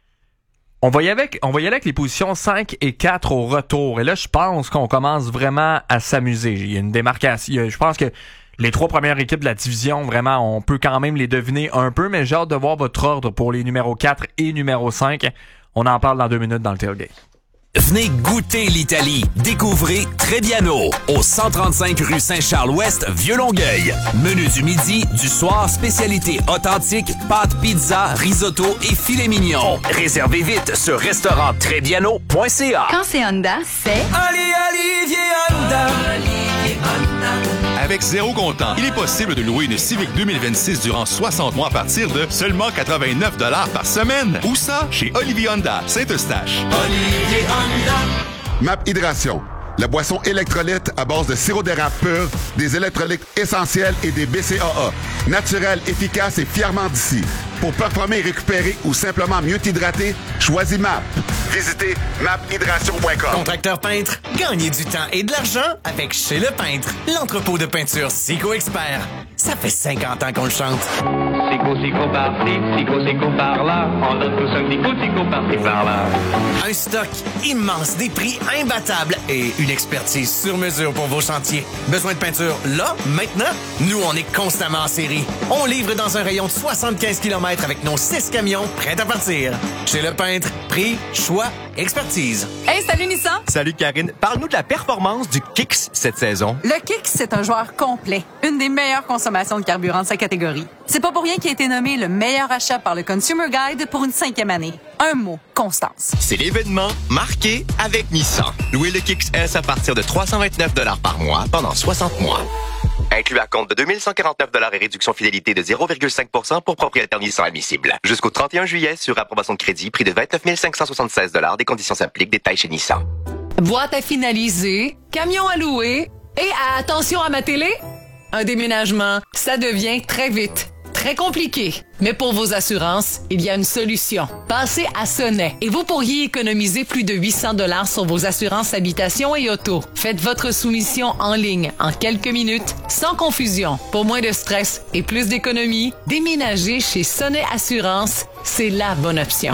On va y aller avec, on va y aller avec les positions cinq et quatre au retour. Et là, je pense qu'on commence vraiment à s'amuser. Il y a une démarcation. Il y a, je pense que les trois premières équipes de la division, vraiment, on peut quand même les deviner un peu, mais j'ai hâte de voir votre ordre pour les numéros quatre et numéro cinq. On en parle dans deux minutes dans le tailgate. Venez goûter l'Italie. Découvrez Trebbiano au cent trente-cinq rue Saint-Charles-Ouest, Vieux-Longueuil. Menu du midi, du soir, spécialité authentique, pâtes, pizza, risotto et filet mignon. Réservez vite sur restaurant trebbiano point c a. Quand c'est Honda, c'est Ali Olivier Honda. Olivier Honda. Avec zéro comptant, il est possible de louer une Civic deux mille vingt-six durant soixante mois à partir de seulement quatre-vingt-neuf dollars par semaine. Où ça? Chez Olivier Honda, Saint-Eustache. Olivier Honda. M A P Hydration, la boisson électrolyte à base de sirop d'érable pur, des électrolytes essentiels et des B C A A. Naturel, efficace et fièrement d'ici. Pour performer, récupérer ou simplement mieux t'hydrater, choisis M A P. Visitez map hydration point com. Contracteur peintre, gagnez du temps et de l'argent avec Chez Le Peintre, l'entrepôt de peinture Sico Expert. Ça fait cinquante ans qu'on le chante. Sico, Sico par-ci, Sico, Sico par-là. On donne tous un petit coup de Sico par-ci, par-là. Un stock immense, des prix imbattables et une expertise sur mesure pour vos chantiers. Besoin de peinture là, maintenant? Nous, on est constamment en série. On livre dans un rayon de soixante-quinze kilomètres avec nos six camions prêts à partir. Chez Le Peintre, prix, choix, expertise. Hey, salut Nissan! Salut Karine. Parle-nous de la performance du Kicks cette saison. Le Kicks, c'est un joueur complet. Une des meilleures consommations de carburant de sa catégorie. C'est pas pour rien qu'il a été nommé le meilleur achat par le Consumer Guide pour une cinquième année. Un mot, constance. C'est l'événement marqué avec Nissan. Louez le Kicks S à partir de trois cent vingt-neuf dollars par mois pendant soixante mois. Inclus à compte de deux mille cent quarante-neuf dollars et réduction fidélité de zéro virgule cinq pour cent pour propriétaire Nissan admissible. Jusqu'au trente et un juillet sur approbation de crédit, prix de vingt-neuf mille cinq cent soixante-seize dollars. Des conditions s'appliquent. Détails chez Nissan. Boîte à finaliser, camion à louer et attention à ma télé. Un déménagement, ça devient très vite. Très compliqué. Mais pour vos assurances, il y a une solution. Passez à Sonnet et vous pourriez économiser plus de huit cents dollars sur vos assurances habitation et auto. Faites votre soumission en ligne en quelques minutes, sans confusion. Pour moins de stress et plus d'économie, déménagez chez Sonnet Assurance, c'est la bonne option.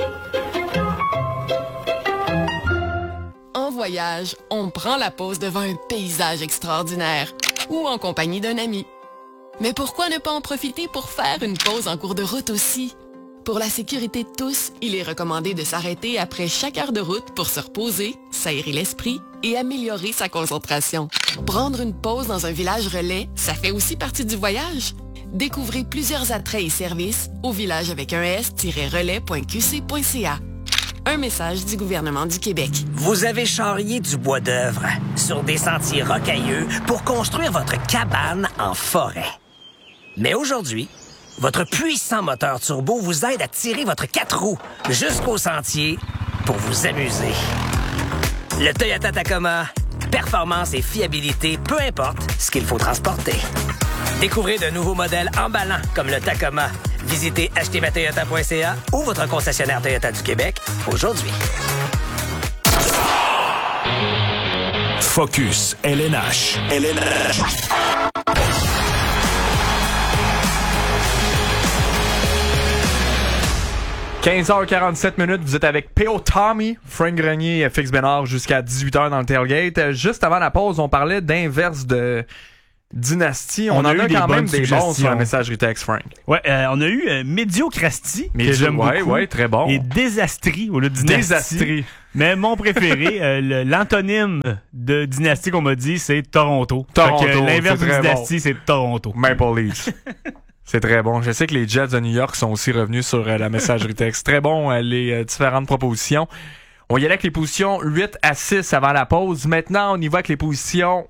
En voyage, on prend la pause devant un paysage extraordinaire ou en compagnie d'un ami. Mais pourquoi ne pas en profiter pour faire une pause en cours de route aussi? Pour la sécurité de tous, il est recommandé de s'arrêter après chaque heure de route pour se reposer, s'aérer l'esprit et améliorer sa concentration. Prendre une pause dans un village relais, ça fait aussi partie du voyage. Découvrez plusieurs attraits et services au village avec un s-relais point q c point c a. Un message du gouvernement du Québec. Vous avez charrié du bois d'œuvre sur des sentiers rocailleux pour construire votre cabane en forêt. Mais aujourd'hui, votre puissant moteur turbo vous aide à tirer votre quatre roues jusqu'au sentier pour vous amuser. Le Toyota Tacoma, performance et fiabilité, peu importe ce qu'il faut transporter. Découvrez de nouveaux modèles emballants comme le Tacoma, Visitez acheter ma toyota point c a ou votre concessionnaire Toyota du Québec aujourd'hui. Focus L N H. L N H. quinze heures quarante-sept minutes, vous êtes avec P O Tommy, Frank Grenier et Fix Bénard jusqu'à dix-huit heures dans le tailgate. Juste avant la pause, on parlait d'inverse de dynastie. On, on a en a quand même des bons sur la messagerie texte, Frank. Ouais, euh, on a eu euh, Médiocrastie, Médio, que j'aime ouais, beaucoup. Ouais, très bon. Et Désastrie au lieu de Dynastie. Désastrie. Mais mon préféré, euh, le, l'antonyme de Dynastie qu'on m'a dit, c'est Toronto. Toronto. Fait que, euh, l'inverse de Dynastie, bon. c'est Toronto. Maple Leafs. C'est très bon. Je sais que les Jets de New York sont aussi revenus sur euh, la messagerie texte. Très bon, euh, les euh, différentes propositions. On y allait avec les positions huit à six avant la pause. Maintenant, on y va avec les positions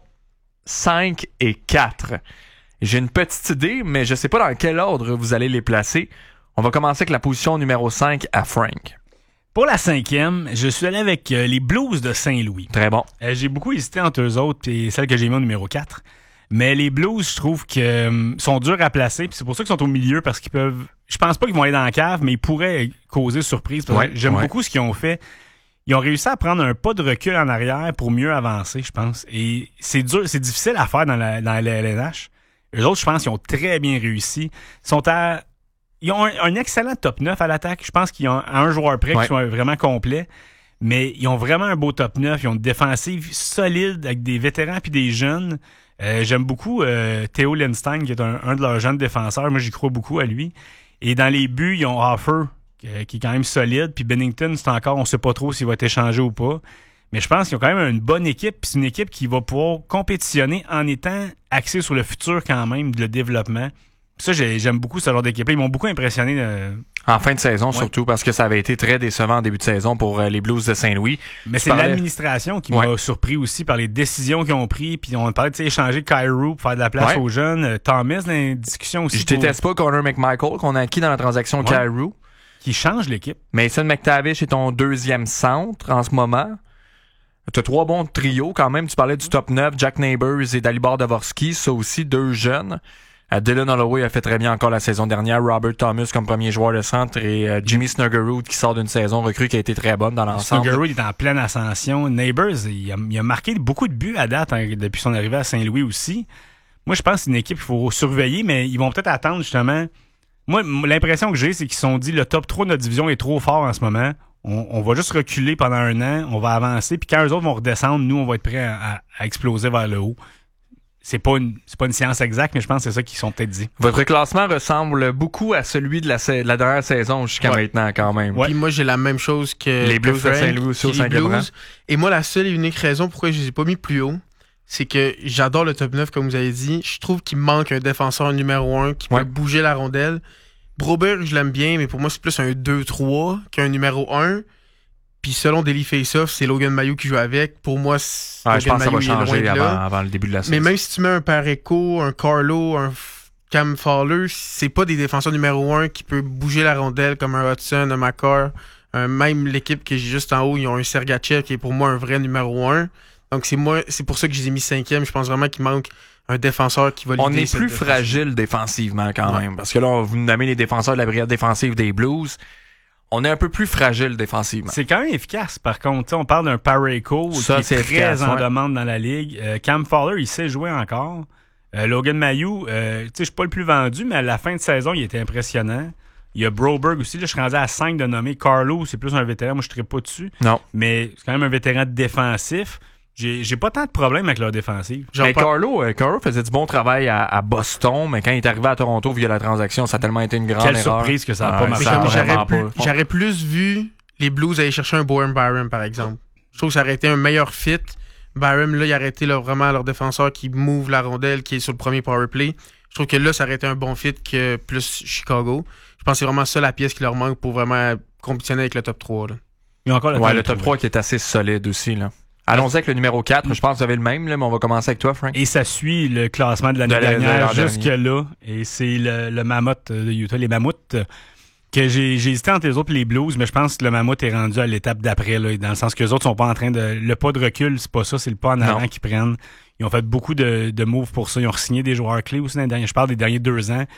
cinq et quatre. J'ai une petite idée, mais je sais pas dans quel ordre vous allez les placer. On va commencer avec la position numéro cinq à Frank. Pour la cinquième, je suis allé avec euh, les Blues de Saint-Louis. Très bon. Euh, j'ai beaucoup hésité entre eux autres et celle que j'ai mis au numéro quatre. Mais les Blues, je trouve que euh, sont durs à placer. Puis c'est pour ça qu'ils sont au milieu, parce qu'ils peuvent... Je pense pas qu'ils vont aller dans la cave, mais ils pourraient causer surprise. Parce ouais, que j'aime ouais. beaucoup ce qu'ils ont fait. Ils ont réussi à prendre un pas de recul en arrière pour mieux avancer, je pense. Et c'est dur, c'est difficile à faire dans la, dans la L N H. Eux autres, je pense qu'ils ont très bien réussi. Ils sont à... Ils ont un, un excellent top neuf à l'attaque. Je pense qu'ils ont un joueur près ouais. qui soit vraiment complet. Mais ils ont vraiment un beau top neuf. Ils ont une défensive solide avec des vétérans puis des jeunes. Euh, j'aime beaucoup euh, Théo Lindstein, qui est un, un de leurs jeunes défenseurs. Moi, j'y crois beaucoup à lui. Et dans les buts, ils ont Offer, qui, qui est quand même solide. Puis Bennington, c'est encore, on sait pas trop s'il va être échangé ou pas. Mais je pense qu'ils ont quand même une bonne équipe. Puis c'est une équipe qui va pouvoir compétitionner en étant axée sur le futur quand même, le développement. Ça, j'ai, j'aime beaucoup ce genre d'équipe-là. Ils m'ont beaucoup impressionné. Euh... En fin de saison, ouais. surtout, parce que ça avait été très décevant en début de saison pour euh, les Blues de Saint-Louis. Mais Je c'est parlais... l'administration qui ouais. m'a surpris aussi par les décisions qu'ils ont prises. Puis on parlait d'échanger Kyrou pour faire de la place ouais. aux jeunes. Euh, Thomas, dans les discussions aussi. Je déteste pour... pas Connor McMichael, qu'on a acquis dans la transaction ouais. Kyrou. Qui change l'équipe. Mason McTavish est ton deuxième centre en ce moment. T'as trois bons trios quand même. Tu parlais du top neuf, Jack Neighbors et Dalibor Dvorsky. Ça aussi, deux jeunes. Uh, Dylan Holloway a fait très bien encore la saison dernière. Robert Thomas comme premier joueur de centre et uh, Jimmy Snuggerud qui sort d'une saison recrue qui a été très bonne dans l'ensemble. Snuggerud est en pleine ascension. Neighbors, il a, il a marqué beaucoup de buts à date hein, depuis son arrivée à Saint-Louis aussi. Moi, je pense que c'est une équipe qu'il faut surveiller, mais ils vont peut-être attendre justement. Moi, l'impression que j'ai, c'est qu'ils se sont dit le top trois de notre division est trop fort en ce moment. On, on va juste reculer pendant un an, on va avancer, puis quand eux autres vont redescendre, nous, on va être prêts à, à, à exploser vers le haut. C'est pas une c'est pas une science exacte, mais je pense que c'est ça qu'ils sont peut-être dit. Votre classement ressemble beaucoup à celui de la, de la dernière saison jusqu'à ouais. maintenant quand même. Ouais. Puis moi j'ai la même chose que les Blues de Saint-Louis aussi au cinquième rang. Et moi la seule et unique raison pourquoi je les ai pas mis plus haut, c'est que j'adore le top neuf comme vous avez dit. Je trouve qu'il manque un défenseur numéro un qui ouais. peut bouger la rondelle. Broberg, je l'aime bien, mais pour moi c'est plus un deux trois qu'un numéro un. Puis selon Daily Faceoff, c'est Logan Mailloux qui joue avec. Pour moi, c'est ouais, je pense Mailloux, que ça va changer avant, avant le début de la saison. Mais même si tu mets un Pareco, un Carlo, un Cam Fowler, c'est pas des défenseurs numéro un qui peut bouger la rondelle comme un Hudson, un Makar. Euh, même l'équipe que j'ai juste en haut, ils ont un Sergachev qui est pour moi un vrai numéro un. Donc c'est moi, c'est pour ça que je les ai mis cinquième. Je pense vraiment qu'il manque un défenseur qui va On est plus défense. fragile défensivement quand ouais. même. Parce que là, vous nommez les défenseurs de la brigade défensive des Blues. On est un peu plus fragile défensivement. C'est quand même efficace, par contre. T'sais, on parle d'un Pareco qui est très efficace, en ouais. demande dans la ligue. Euh, Cam Fowler, il sait jouer encore. Euh, Logan Mailloux, euh, je suis pas le plus vendu, mais à la fin de saison, il était impressionnant. Il y a Broberg aussi. Là, je suis rendu à cinq de nommer. Carlo, c'est plus un vétéran. Moi, je ne serais pas dessus. Non. Mais c'est quand même un vétéran défensif. J'ai, j'ai pas tant de problèmes avec leur défensive. Mais Carlo, euh, Carlo faisait du bon travail à, à Boston, mais quand il est arrivé à Toronto via la transaction, ça a tellement été une grande Quelle erreur. Quelle surprise que ça n'a ah, pas marché. J'aurais plus, j'aurais plus vu les Blues aller chercher un Bowen Byram, par exemple. Je trouve que ça aurait été un meilleur fit. Byram, là, il aurait été là, vraiment leur défenseur qui move la rondelle, qui est sur le premier power play. Je trouve que là, ça aurait été un bon fit que plus Chicago. Je pense que c'est vraiment ça la pièce qui leur manque pour vraiment compétitionner avec le top trois. Là. Il y a encore le, ouais, le top trois qui est assez solide aussi, là. Allons-y avec le numéro quatre. Je pense que vous avez le même, là, mais on va commencer avec toi, Frank. Et ça suit le classement de l'année de dernière jusque-là. Et c'est le, le Mammoth de Utah, les Mammouths, que j'ai, j'ai hésité entre les autres et les Blues, mais je pense que le Mammoth est rendu à l'étape d'après, là, dans le sens que les autres sont pas en train de... Le pas de recul, c'est pas ça, c'est le pas en avant non. qu'ils prennent. Ils ont fait beaucoup de, de moves pour ça. Ils ont signé des joueurs clés aussi dans les derniers... Je parle des derniers deux ans.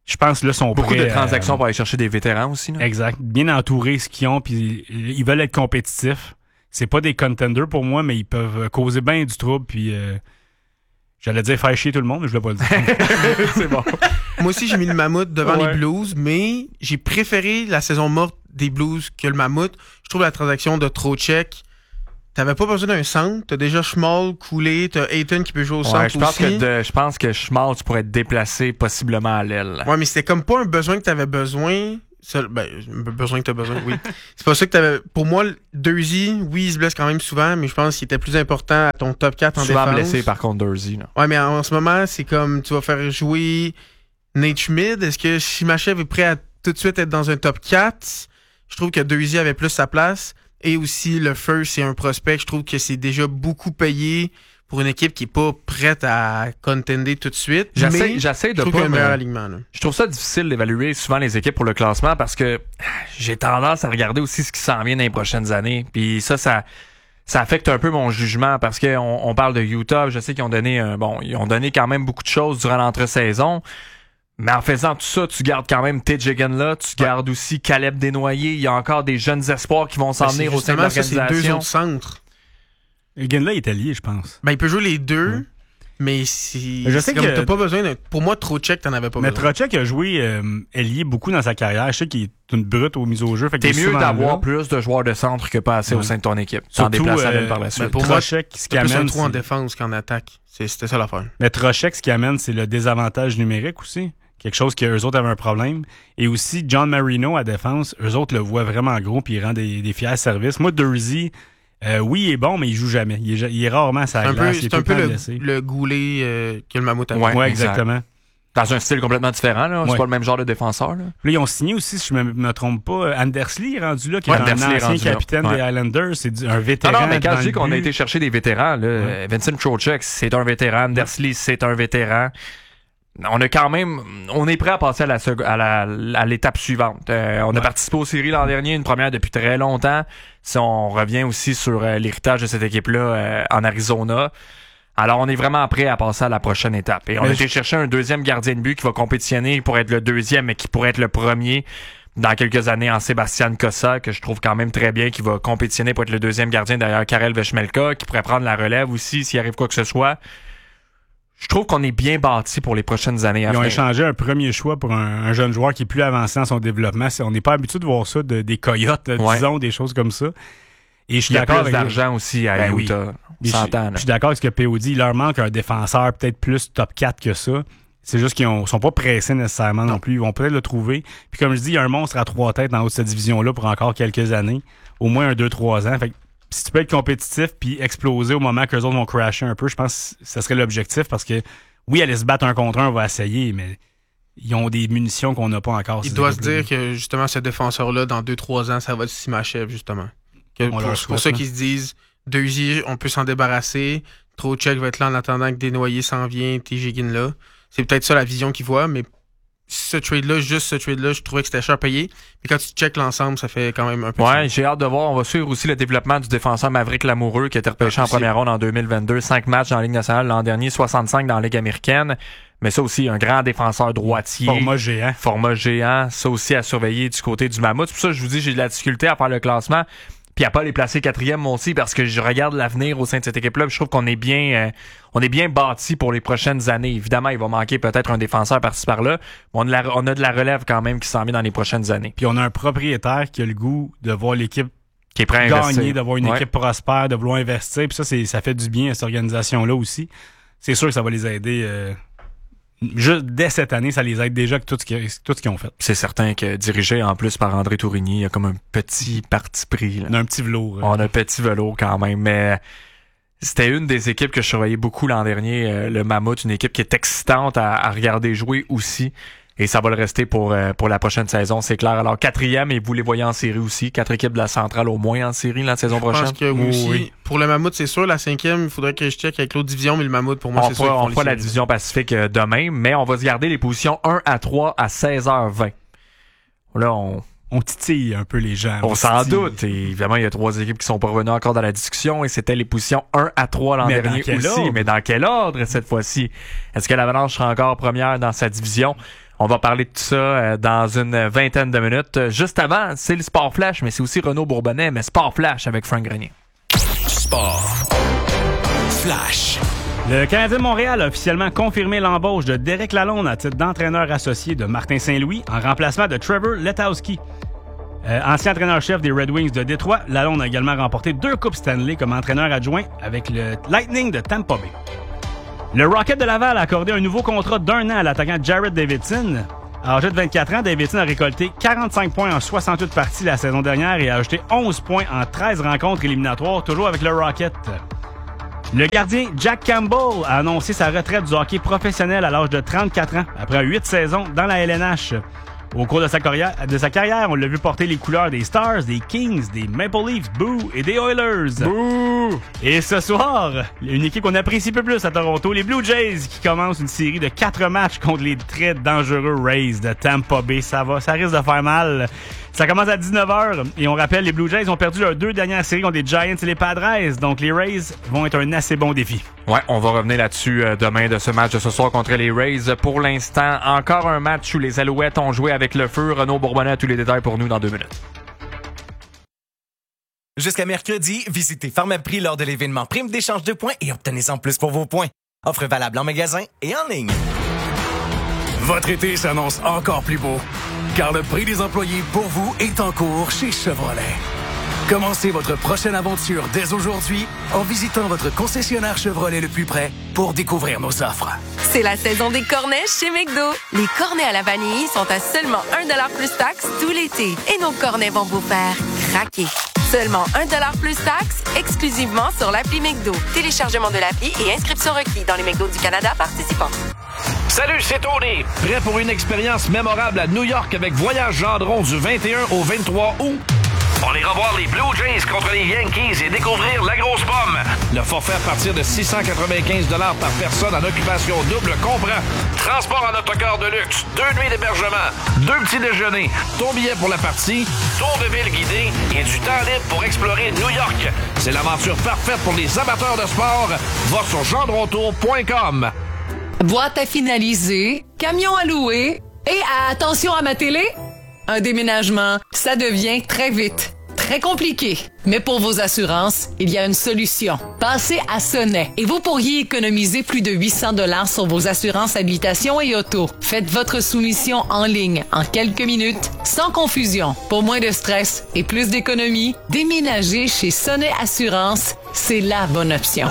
Je pense là sont Beaucoup prêts de transactions à... pour aller chercher des vétérans aussi. Là. Exact. Bien entourer ce qu'ils ont, puis ils veulent être compétitifs. C'est pas des contenders pour moi, mais ils peuvent causer bien du trouble, puis euh, j'allais dire faire chier tout le monde, mais je voulais pas le dire. C'est bon. Moi aussi, j'ai mis le Mammouth devant Ouais. les Blues, mais j'ai préféré la saison morte des Blues que le Mammouth. Je trouve la transaction de Trocheck, t'avais pas besoin d'un centre. T'as déjà Schmall, Cooley, t'as Ayton qui peut jouer au centre Ouais, je pense aussi. que de, je pense que Schmaltz pourrait être déplacé possiblement à l'aile. Ouais, mais c'était comme pas un besoin que t'avais besoin. Seul, ben, un besoin que t'as besoin, oui. C'est pas ça que t'avais. Pour moi, Dursey, oui, il se blesse quand même souvent, mais je pense qu'il était plus important à ton top quatre en Souvent défense. blessé par contre Dursey. Là. Ouais, mais en, en ce moment, c'est comme tu vas faire jouer Nate Schmidt. Est-ce que Chimachev est prêt à tout de suite être dans un top quatre? Je trouve que Dursey avait plus sa place. Et aussi, le Feu, c'est un prospect. Je trouve que c'est déjà beaucoup payé pour une équipe qui est pas prête à contender tout de suite. J'essaie, mais j'essaie de je trouve pas qu'il y a un meilleur me- alignement. Là. Je trouve ça difficile d'évaluer souvent les équipes pour le classement parce que j'ai tendance à regarder aussi ce qui s'en vient dans les prochaines années. Puis ça, ça, ça affecte un peu mon jugement parce qu'on on parle de Utah. Je sais qu'ils ont donné un, bon, ils ont donné quand même beaucoup de choses durant l'entre-saison. Mais en faisant tout ça, tu gardes quand même T J là, tu gardes aussi Caleb Desnoyers. Il y a encore des jeunes espoirs qui vont s'en Ben, venir c'est au sein de justement ça, c'est l'organisation. deux autres centres. Gendla est allié, je pense. Ben, il peut jouer les deux, ouais. mais si. Je sais comme que- t'as pas besoin de. Pour moi, Trocheck, t'en avais pas Mais besoin. Trocheck a joué euh, ailier beaucoup dans sa carrière. Je sais qu'il est une brute aux mises au jeu. Fait T'es qu'il est mieux souvent d'avoir là. plus de joueurs de centre que pas assez au Ouais. sein de ton équipe. T'en Surtout, déplaces euh, même par la Ben, suite. pour moi, Trocheck, ce qui t'as plus un amène, trou en c'est- défense qu'en attaque. C'est- C'était ça l'affaire. Mais Trocheck, ce qui amène, c'est le désavantage numérique aussi. Quelque chose qu'eux autres avaient un problème. Et aussi, John Marino à défense, eux autres le voient vraiment gros puis il rend des, des fiers services. Moi, Dursey, euh, oui, il est bon, mais il joue jamais. Il est, ja- il est rarement à sa C'est un glace. peu, il est c'est tout un le peu temps le, blessé. le Goulet euh, que le Mammouth avait. Ouais, Ouais, exact. exactement. Dans un style complètement différent, là. C'est Ouais. pas le même genre de défenseur, là. Là, ils ont signé aussi, si je me, me trompe pas, Andersley est rendu là, qui est Ouais, un Andersley est ancien rendu là. capitaine Ouais. des Highlanders. C'est du- un Non, vétéran. non, mais quand dans je dis le qu'on a but. été chercher des vétérans, là, Ouais. Vincent Trocheck, c'est un vétéran. Andersley, c'est un vétéran. On a quand même, on est prêt à passer à la sec- à la, à l'étape suivante. Euh, on a Ouais. participé aux séries l'an dernier, une première depuis très longtemps. Si on revient aussi sur euh, l'héritage de cette équipe-là euh, en Arizona. Alors, on est vraiment prêt à passer à la prochaine étape. Et on Mais a je- été chercher un deuxième gardien de but qui va compétitionner pour être le deuxième, mais qui pourrait être le premier dans quelques années en Sébastien Cossa, que je trouve quand même très bien, qui va compétitionner pour être le deuxième gardien derrière Karel Veshmelka, qui pourrait prendre la relève aussi s'il arrive quoi que ce soit. Je trouve qu'on est bien bâti pour les prochaines années à Ils ont venir. échangé un premier choix pour un, un jeune joueur qui est plus avancé dans son développement. C'est- on n'est pas habitué de voir ça, de- des coyotes, euh, Ouais. disons, des choses comme ça. Et je suis Il y a d'accord plus avec d'argent aussi à Ben oui. Utah. On Puis je- s'entend, là. Je suis d'accord avec ce que P O dit. Il leur manque un défenseur peut-être plus top quatre que ça. C'est juste qu'ils ne sont pas pressés nécessairement non. plus. Ils vont peut-être le trouver. Puis comme je dis, il y a un monstre à trois têtes en haut de cette division-là pour encore quelques années. Au moins un deux trois ans. Fait que si tu peux être compétitif puis exploser au moment que les autres vont crasher un peu, je pense que ce serait l'objectif parce que oui, aller se battre un contre un, on va essayer, mais ils ont des munitions qu'on n'a pas encore. Il ces doit se équipes-là. dire que justement ce défenseur-là, dans deux trois ans, ça va être Simachev, justement. Que On pour, leur c'est pour souhaite, ça hein. qu'ils se disent Dursey, on peut s'en débarrasser. Trocheck va être là en attendant que Desnoyers s'en vient, T J là. C'est peut-être ça la vision qu'ils voient, mais ce trade-là, juste ce trade-là, je trouvais que c'était cher payé. Mais quand tu checkes l'ensemble, ça fait quand même un peu. Ouais, j'ai hâte de voir. On va suivre aussi le développement du défenseur Maverick Lamoureux qui a été repêché Ah, en c'est- première ronde en deux mille vingt-deux. Cinq matchs dans la Ligue nationale l'an dernier, soixante-cinq dans la Ligue américaine. Mais ça aussi, un grand défenseur droitier. Format géant. Format géant. Ça aussi à surveiller du côté du Mammouth. C'est pour ça que je vous dis, j'ai de la difficulté à faire le classement. Puis à pas les placer quatrième, moi aussi, parce que je regarde l'avenir au sein de cette équipe-là. Puis je trouve qu'on est bien, euh, on est bien bâti pour les prochaines années. Évidemment, il va manquer peut-être un défenseur par-ci par-là. Mais on a, de la, on a de la relève quand même qui s'en vient dans les prochaines années. Puis on a un propriétaire qui a le goût de voir l'équipe Qui est prêt à gagner, investir. d'avoir une Ouais. équipe prospère, de vouloir investir. Puis ça, c'est, ça fait du bien à cette organisation-là aussi. C'est sûr que ça va les aider. Euh, juste dès cette année, ça les aide déjà avec tout ce, qu'ils, tout ce qu'ils ont fait. C'est certain que dirigé en plus par André Tourigny, il y a comme un petit parti pris. Là. On a un petit velours. On a un petit velours quand même, mais c'était une des équipes que je surveillais beaucoup l'an dernier, euh, le Mammouth, une équipe qui est excitante à, à regarder jouer aussi. Et ça va le rester pour, euh, pour la prochaine saison, c'est clair. Alors, quatrième, et vous les voyez en série aussi. Quatre équipes de la centrale au moins en série la saison Je prochaine. pense que oui, aussi. Oui. Pour le Mammouth, c'est sûr. La cinquième, il faudrait que je check avec l'autre division, mais le Mammouth, pour moi, On c'est sûr. fera, qu'ils on font les fera la séries. division Pacifique euh, demain, mais on va se garder les positions un à trois à seize heures vingt. Là, on... On titille un peu les gens. On s'en titille. doute. Et évidemment, il y a trois équipes qui sont pas revenues encore dans la discussion et c'était les positions un à trois l'an Mais dernier dans quel aussi. ordre? Mais dans quel ordre cette fois-ci? Est-ce que l'Avalanche sera encore première dans sa division? On va parler de tout ça euh, dans une vingtaine de minutes. Juste avant, c'est le Sport Flash, mais c'est aussi Renaud Bourbonnais, mais Sport Flash avec Frank Grenier. Sport Flash. Le Canadien de Montréal a officiellement confirmé l'embauche de Derek Lalonde à titre d'entraîneur associé de Martin Saint-Louis en remplacement de Trevor Letowski. Euh, ancien entraîneur-chef des Red Wings de Détroit, Lalonde a également remporté deux Coupes Stanley comme entraîneur adjoint avec le Lightning de Tampa Bay. Le Rocket de Laval a accordé un nouveau contrat d'un an à l'attaquant Jared Davidson. Âgé de vingt-quatre ans, Davidson a récolté quarante-cinq points en soixante-huit parties la saison dernière et a ajouté onze points en treize rencontres éliminatoires, toujours avec le Rocket. Le gardien Jack Campbell a annoncé sa retraite du hockey professionnel à l'âge de trente-quatre ans, après huit saisons dans la L N H. Au cours de sa carrière, de sa carrière, on l'a vu porter les couleurs des Stars, des Kings, des Maple Leafs, boo, et des Oilers. Boo! Et ce soir, une équipe qu'on apprécie peu plus à Toronto, les Blue Jays, qui commencent une série de quatre matchs contre les très dangereux Rays de Tampa Bay. Ça va, ça risque de faire mal. Ça commence à dix-neuf heures et on rappelle, les Blue Jays ont perdu leurs deux dernières séries contre les Giants et les Padres, donc les Rays vont être un assez bon défi. Ouais, on va revenir là-dessus euh, demain de ce match de ce soir contre les Rays. Pour l'instant, encore un match où les Alouettes ont joué avec le feu. Renaud Bourbonnais a tous les détails pour nous dans deux minutes. Jusqu'à mercredi, visitez Pharmaprix lors de l'événement Prime d'échange de points et obtenez-en plus pour vos points. Offre valable en magasin et en ligne. Votre été s'annonce encore plus beau, car le prix des employés pour vous est en cours chez Chevrolet. Commencez votre prochaine aventure dès aujourd'hui en visitant votre concessionnaire Chevrolet le plus près pour découvrir nos offres. C'est la saison des cornets chez McDo. Les cornets à la vanille sont à seulement un dollar plus taxe tout l'été. Et nos cornets vont vous faire craquer. Seulement un dollar plus taxe, exclusivement sur l'appli McDo. Téléchargement de l'appli et inscription requis dans les McDo du Canada participants. Salut, c'est Tony. Prêt pour une expérience mémorable à New York avec Voyage Gendron du vingt et un au vingt-trois août? On ira voir les Blue Jays contre les Yankees et découvrir la grosse pomme. Le forfait à partir de six cent quatre-vingt-quinze dollars par personne en occupation double comprend transport en autocar de luxe, deux nuits d'hébergement, deux petits déjeuners, ton billet pour la partie, tour de ville guidé et du temps libre pour explorer New York. C'est l'aventure parfaite pour les amateurs de sport. Va sur gendrontour point com. Boîte à finaliser, camion à louer et attention à ma télé, un déménagement, ça devient très vite, très compliqué. Mais pour vos assurances, il y a une solution. Passez à Sonnet et vous pourriez économiser plus de huit cents dollars sur vos assurances habitation et auto. Faites votre soumission en ligne en quelques minutes, sans confusion. Pour moins de stress et plus d'économie, déménager chez Sonnet Assurance, c'est la bonne option.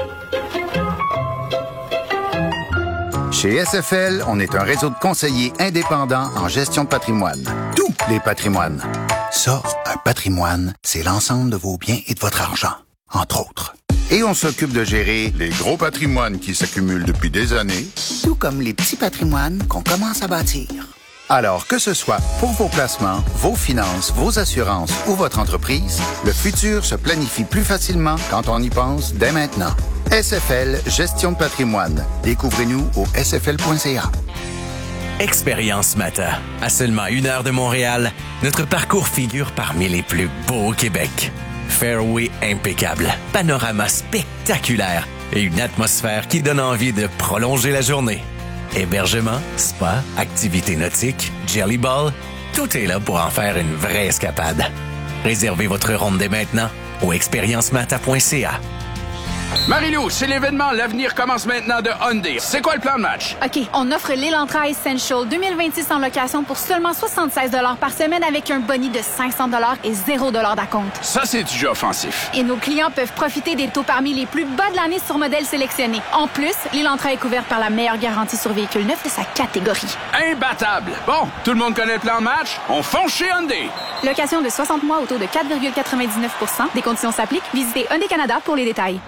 Chez S F L, on est un réseau de conseillers indépendants en gestion de patrimoine. Tous les patrimoines. Ça, un patrimoine, c'est l'ensemble de vos biens et de votre argent, entre autres. Et on s'occupe de gérer les gros patrimoines qui s'accumulent depuis des années, tout comme les petits patrimoines qu'on commence à bâtir. Alors, que ce soit pour vos placements, vos finances, vos assurances ou votre entreprise, le futur se planifie plus facilement quand on y pense dès maintenant. S F L Gestion de patrimoine. Découvrez-nous au s f l point c a. Expérience Mata. À seulement une heure de Montréal, notre parcours figure parmi les plus beaux au Québec. Fairway impeccable, panorama spectaculaire et une atmosphère qui donne envie de prolonger la journée. Hébergement, spa, activités nautiques, jelly ball, tout est là pour en faire une vraie escapade. Réservez votre ronde dès maintenant au expérience mata point c a. Marie-Lou, c'est l'événement L'avenir commence maintenant de Hyundai. C'est quoi le plan de match? OK, on offre l'Elantra Essential deux mille vingt-six en location pour seulement soixante-seize dollars par semaine avec un boni de cinq cents dollars et zéro dollars d'acompte. Ça, c'est du jeu offensif. Et nos clients peuvent profiter des taux parmi les plus bas de l'année sur modèles sélectionnés. En plus, l'Elantra est couvert par la meilleure garantie sur véhicule neuf de sa catégorie. Imbattable! Bon, tout le monde connaît le plan de match? On fonce chez Hyundai! Location de soixante mois au taux de quatre virgule quatre-vingt-dix-neuf pour cent. Des conditions s'appliquent. Visitez Hyundai Canada pour les détails.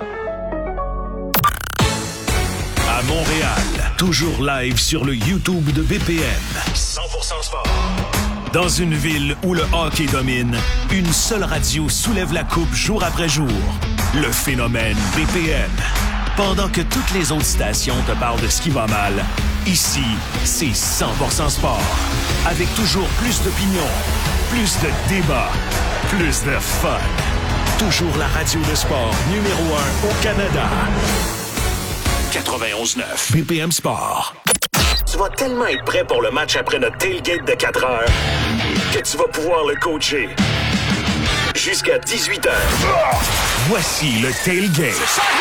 À Montréal, toujours live sur le YouTube de B P M. cent pour cent sport. Dans une ville où le hockey domine, une seule radio soulève la coupe jour après jour. Le phénomène B P M. Pendant que toutes les autres stations te parlent de ce qui va mal, ici, c'est cent pour cent sport. Avec toujours plus d'opinions, plus de débats, plus de fun. Toujours la radio de sport numéro un au Canada. quatre-vingt-onze neuf B P M Sport. tu vas tellement être prêt pour le match après notre tailgate de quatre heures que tu vas pouvoir le coacher jusqu'à dix-huit heures. Voici le tailgate.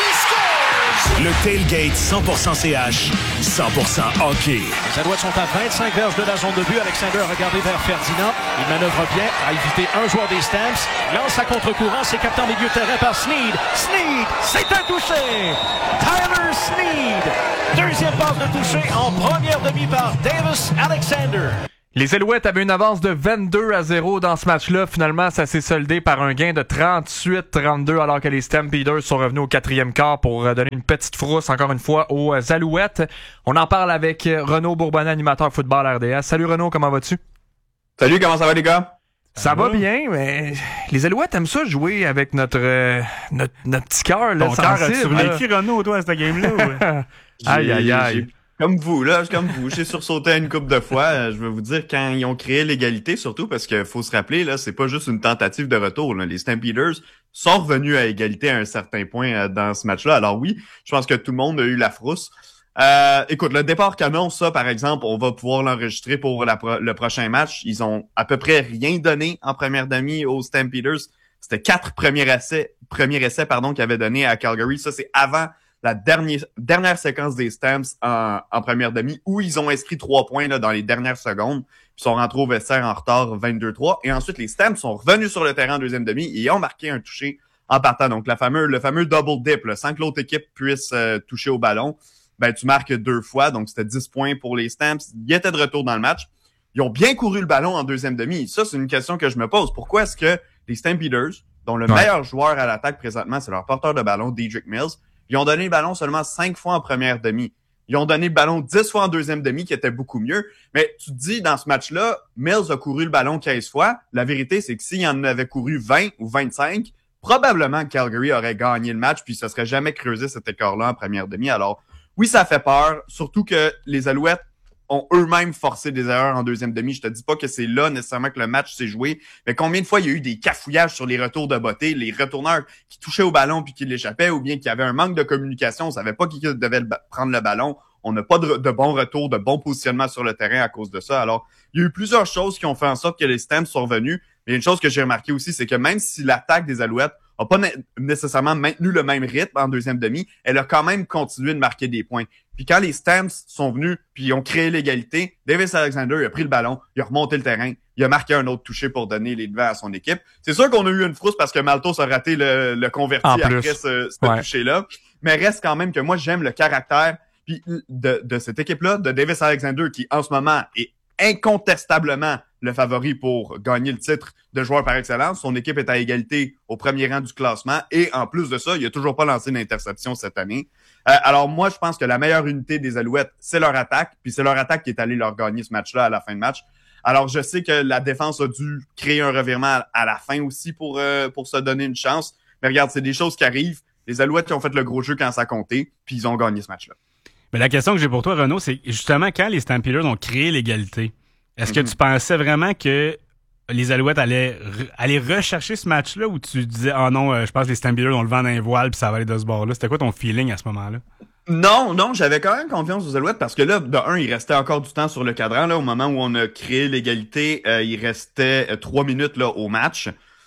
Le tailgate cent pour cent C H, cent pour cent hockey. Les Alouettes sont à vingt-cinq verges de la zone de but. Alexander a regardé vers Ferdinand. Il manœuvre bien, a évité un joueur des Stamps. Lance à contre-courant, c'est capté en milieu de terrain par Sneed. Sneed, c'est un touché! Tyler Sneed! Deuxième passe de touché en première demi par Davis Alexander. Les Alouettes avaient une avance de vingt-deux à zéro dans ce match-là. Finalement, ça s'est soldé par un gain de trente-huit à trente-deux alors que les Stampeders sont revenus au quatrième quart pour donner une petite frousse encore une fois aux Alouettes. On en parle avec Renaud Bourbonnais, animateur football R D S. Salut Renaud, comment vas-tu? Salut, comment ça va les gars? Ça, ça va bien, mais les Alouettes aiment ça jouer avec notre euh, notre, notre petit cœur là, sensible. Ton cœur, as-tu vécu Renaud, toi, à cette game-là? Aïe, aïe, aïe. Comme vous, là, comme vous, j'ai sursauté une couple de fois. Je vais vous dire, quand ils ont créé l'égalité, surtout parce qu'il faut se rappeler, là, c'est pas juste une tentative de retour. Là. Les Stampeders sont revenus à égalité à un certain point euh, dans ce match-là. Alors oui, je pense que tout le monde a eu la frousse. Euh, écoute, le départ canon, ça, par exemple, on va pouvoir l'enregistrer pour la pro- le prochain match. Ils ont à peu près rien donné en première demi aux Stampeders. C'était quatre premiers essais, premiers essais, pardon, qu'ils avaient donné à Calgary. Ça, c'est avant la dernière, dernière séquence des Stamps en, en première demi, où ils ont inscrit trois points là, dans les dernières secondes, puis sont rentrés au vestiaire en retard vingt-deux trois. Et ensuite, les Stamps sont revenus sur le terrain en deuxième demi et ont marqué un touché en partant. Donc, la fameuse, le fameux double dip, là, sans que l'autre équipe puisse euh, toucher au ballon, ben tu marques deux fois. Donc, c'était dix points pour les Stamps. Ils étaient de retour dans le match. Ils ont bien couru le ballon en deuxième demi. Ça, c'est une question que je me pose. Pourquoi est-ce que les Stampeders, dont le ouais. meilleur joueur à l'attaque présentement, c'est leur porteur de ballon, Dedrick Mills, ils ont donné le ballon seulement cinq fois en première demi. Ils ont donné le ballon dix fois en deuxième demi, qui était beaucoup mieux. Mais tu te dis, dans ce match-là, Mills a couru le ballon quinze fois. La vérité, c'est que s'il en avait couru vingt ou vingt-cinq, probablement Calgary aurait gagné le match, puis ça serait jamais creusé cet écart-là en première demi. Alors, oui, ça fait peur, surtout que les Alouettes ont eux-mêmes forcé des erreurs en deuxième demi. Je te dis pas que c'est là nécessairement que le match s'est joué, mais combien de fois il y a eu des cafouillages sur les retours de beauté, les retourneurs qui touchaient au ballon puis qui l'échappaient, ou bien qu'il y avait un manque de communication, on savait pas qui devait le ba- prendre le ballon. On n'a pas de, de bon retour, de bon positionnement sur le terrain à cause de ça. Alors, il y a eu plusieurs choses qui ont fait en sorte que les Stamps sont revenus. Mais une chose que j'ai remarqué aussi, c'est que même si l'attaque des Alouettes n'a pas né- nécessairement maintenu le même rythme en deuxième demi, elle a quand même continué de marquer des points. Puis quand les Stamps sont venus, puis ils ont créé l'égalité, Davis Alexander il a pris le ballon, il a remonté le terrain, il a marqué un autre touché pour donner les devants à son équipe. C'est sûr qu'on a eu une frousse parce que Maltos a raté le, le converti en après plus. ce, ce ouais. touché-là. Mais reste quand même que moi, j'aime le caractère puis de, de cette équipe-là, de Davis Alexander, qui en ce moment est incontestablement le favori pour gagner le titre de joueur par excellence. Son équipe est à égalité au premier rang du classement et en plus de ça, il a toujours pas lancé d'interception cette année. Euh, alors moi, je pense que la meilleure unité des Alouettes, c'est leur attaque, puis c'est leur attaque qui est allée leur gagner ce match-là à la fin de match. Alors je sais que la défense a dû créer un revirement à la fin aussi pour euh, pour se donner une chance. Mais regarde, c'est des choses qui arrivent. Les Alouettes qui ont fait le gros jeu quand ça comptait, puis ils ont gagné ce match-là. Mais la question que j'ai pour toi, Renaud, c'est justement quand les Stampeders ont créé l'égalité, est-ce mm-hmm. que tu pensais vraiment que les Alouettes allaient, re- allaient rechercher ce match-là ou tu disais « Ah oh non, euh, je pense que les Stampeders ont le vent dans les voiles puis ça va aller de ce bord-là ». C'était quoi ton feeling à ce moment-là? Non, non, j'avais quand même confiance aux Alouettes parce que là, de un, il restait encore du temps sur le cadran. Là, au moment où on a créé l'égalité, euh, il restait euh, trois minutes là au match.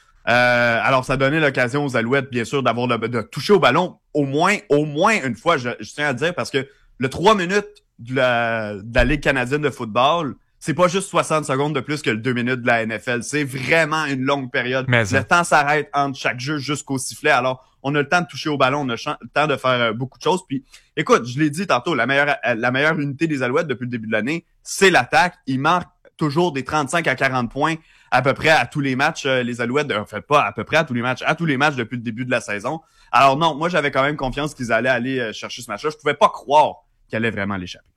Euh, alors, ça donnait l'occasion aux Alouettes, bien sûr, d'avoir le, de toucher au ballon au moins, au moins une fois, je, je tiens à dire, parce que le trois minutes de la, de la Ligue canadienne de football, c'est pas juste soixante secondes de plus que le deux minutes de la N F L. C'est vraiment une longue période. Mais le temps s'arrête entre chaque jeu jusqu'au sifflet. Alors, on a le temps de toucher au ballon, on a le temps de faire beaucoup de choses. Puis, écoute, je l'ai dit tantôt, la meilleure, la meilleure unité des Alouettes depuis le début de l'année, c'est l'attaque. Ils marquent toujours des trente-cinq à quarante points à peu près à tous les matchs. Les Alouettes, en fait pas à peu près à tous les matchs, à tous les matchs depuis le début de la saison. Alors non, moi j'avais quand même confiance qu'ils allaient aller chercher ce match-là. Je pouvais pas croire qu'il allait vraiment l'échapper.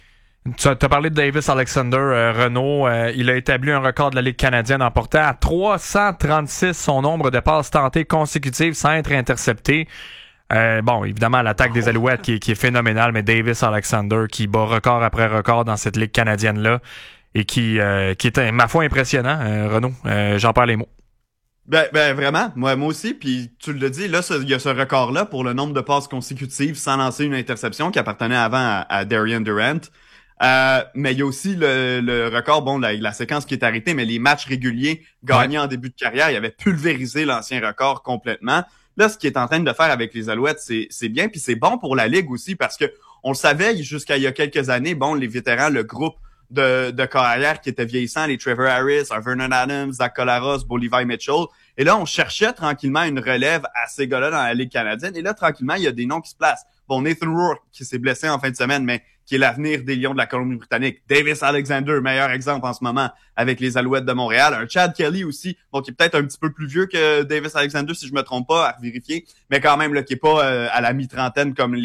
Tu as parlé de Davis Alexander, euh, Renaud. Euh, il a établi un record de la Ligue canadienne en portant à trois cent trente-six son nombre de passes tentées consécutives sans être interceptées. Euh, bon, évidemment, l'attaque des Alouettes qui est, qui est phénoménale, mais Davis Alexander qui bat record après record dans cette Ligue canadienne-là et qui, euh, qui est, ma foi, impressionnant, euh, Renaud. Euh, j'en perds les mots. Ben, ben vraiment, moi, moi aussi, puis tu le dis, là, il y a ce record-là pour le nombre de passes consécutives sans lancer une interception qui appartenait avant à, à Darian Durant. Euh, mais il y a aussi le, le record, bon, la, la séquence qui est arrêtée, mais les matchs réguliers gagnés ouais. en début de carrière, il avait pulvérisé l'ancien record complètement. Là, ce qu'il est en train de faire avec les Alouettes, c'est, c'est bien, puis c'est bon pour la Ligue aussi, parce que on le savait jusqu'à il y a quelques années, bon, les vétérans, le groupe de, de carrière qui était vieillissant, les Trevor Harris, Vernon Adams, Zach Collaros, Bo Levi Mitchell. Et là, on cherchait tranquillement une relève à ces gars-là dans la Ligue canadienne. Et là, tranquillement, il y a des noms qui se placent. Bon, Nathan Rourke, qui s'est blessé en fin de semaine, mais qui est l'avenir des Lions de la Colombie-Britannique. Davis Alexander, meilleur exemple en ce moment avec les Alouettes de Montréal. Un Chad Kelly aussi, bon, qui est peut-être un petit peu plus vieux que Davis Alexander, si je me trompe pas, à vérifier, mais quand même, là, qui est pas euh, à la mi-trentaine comme les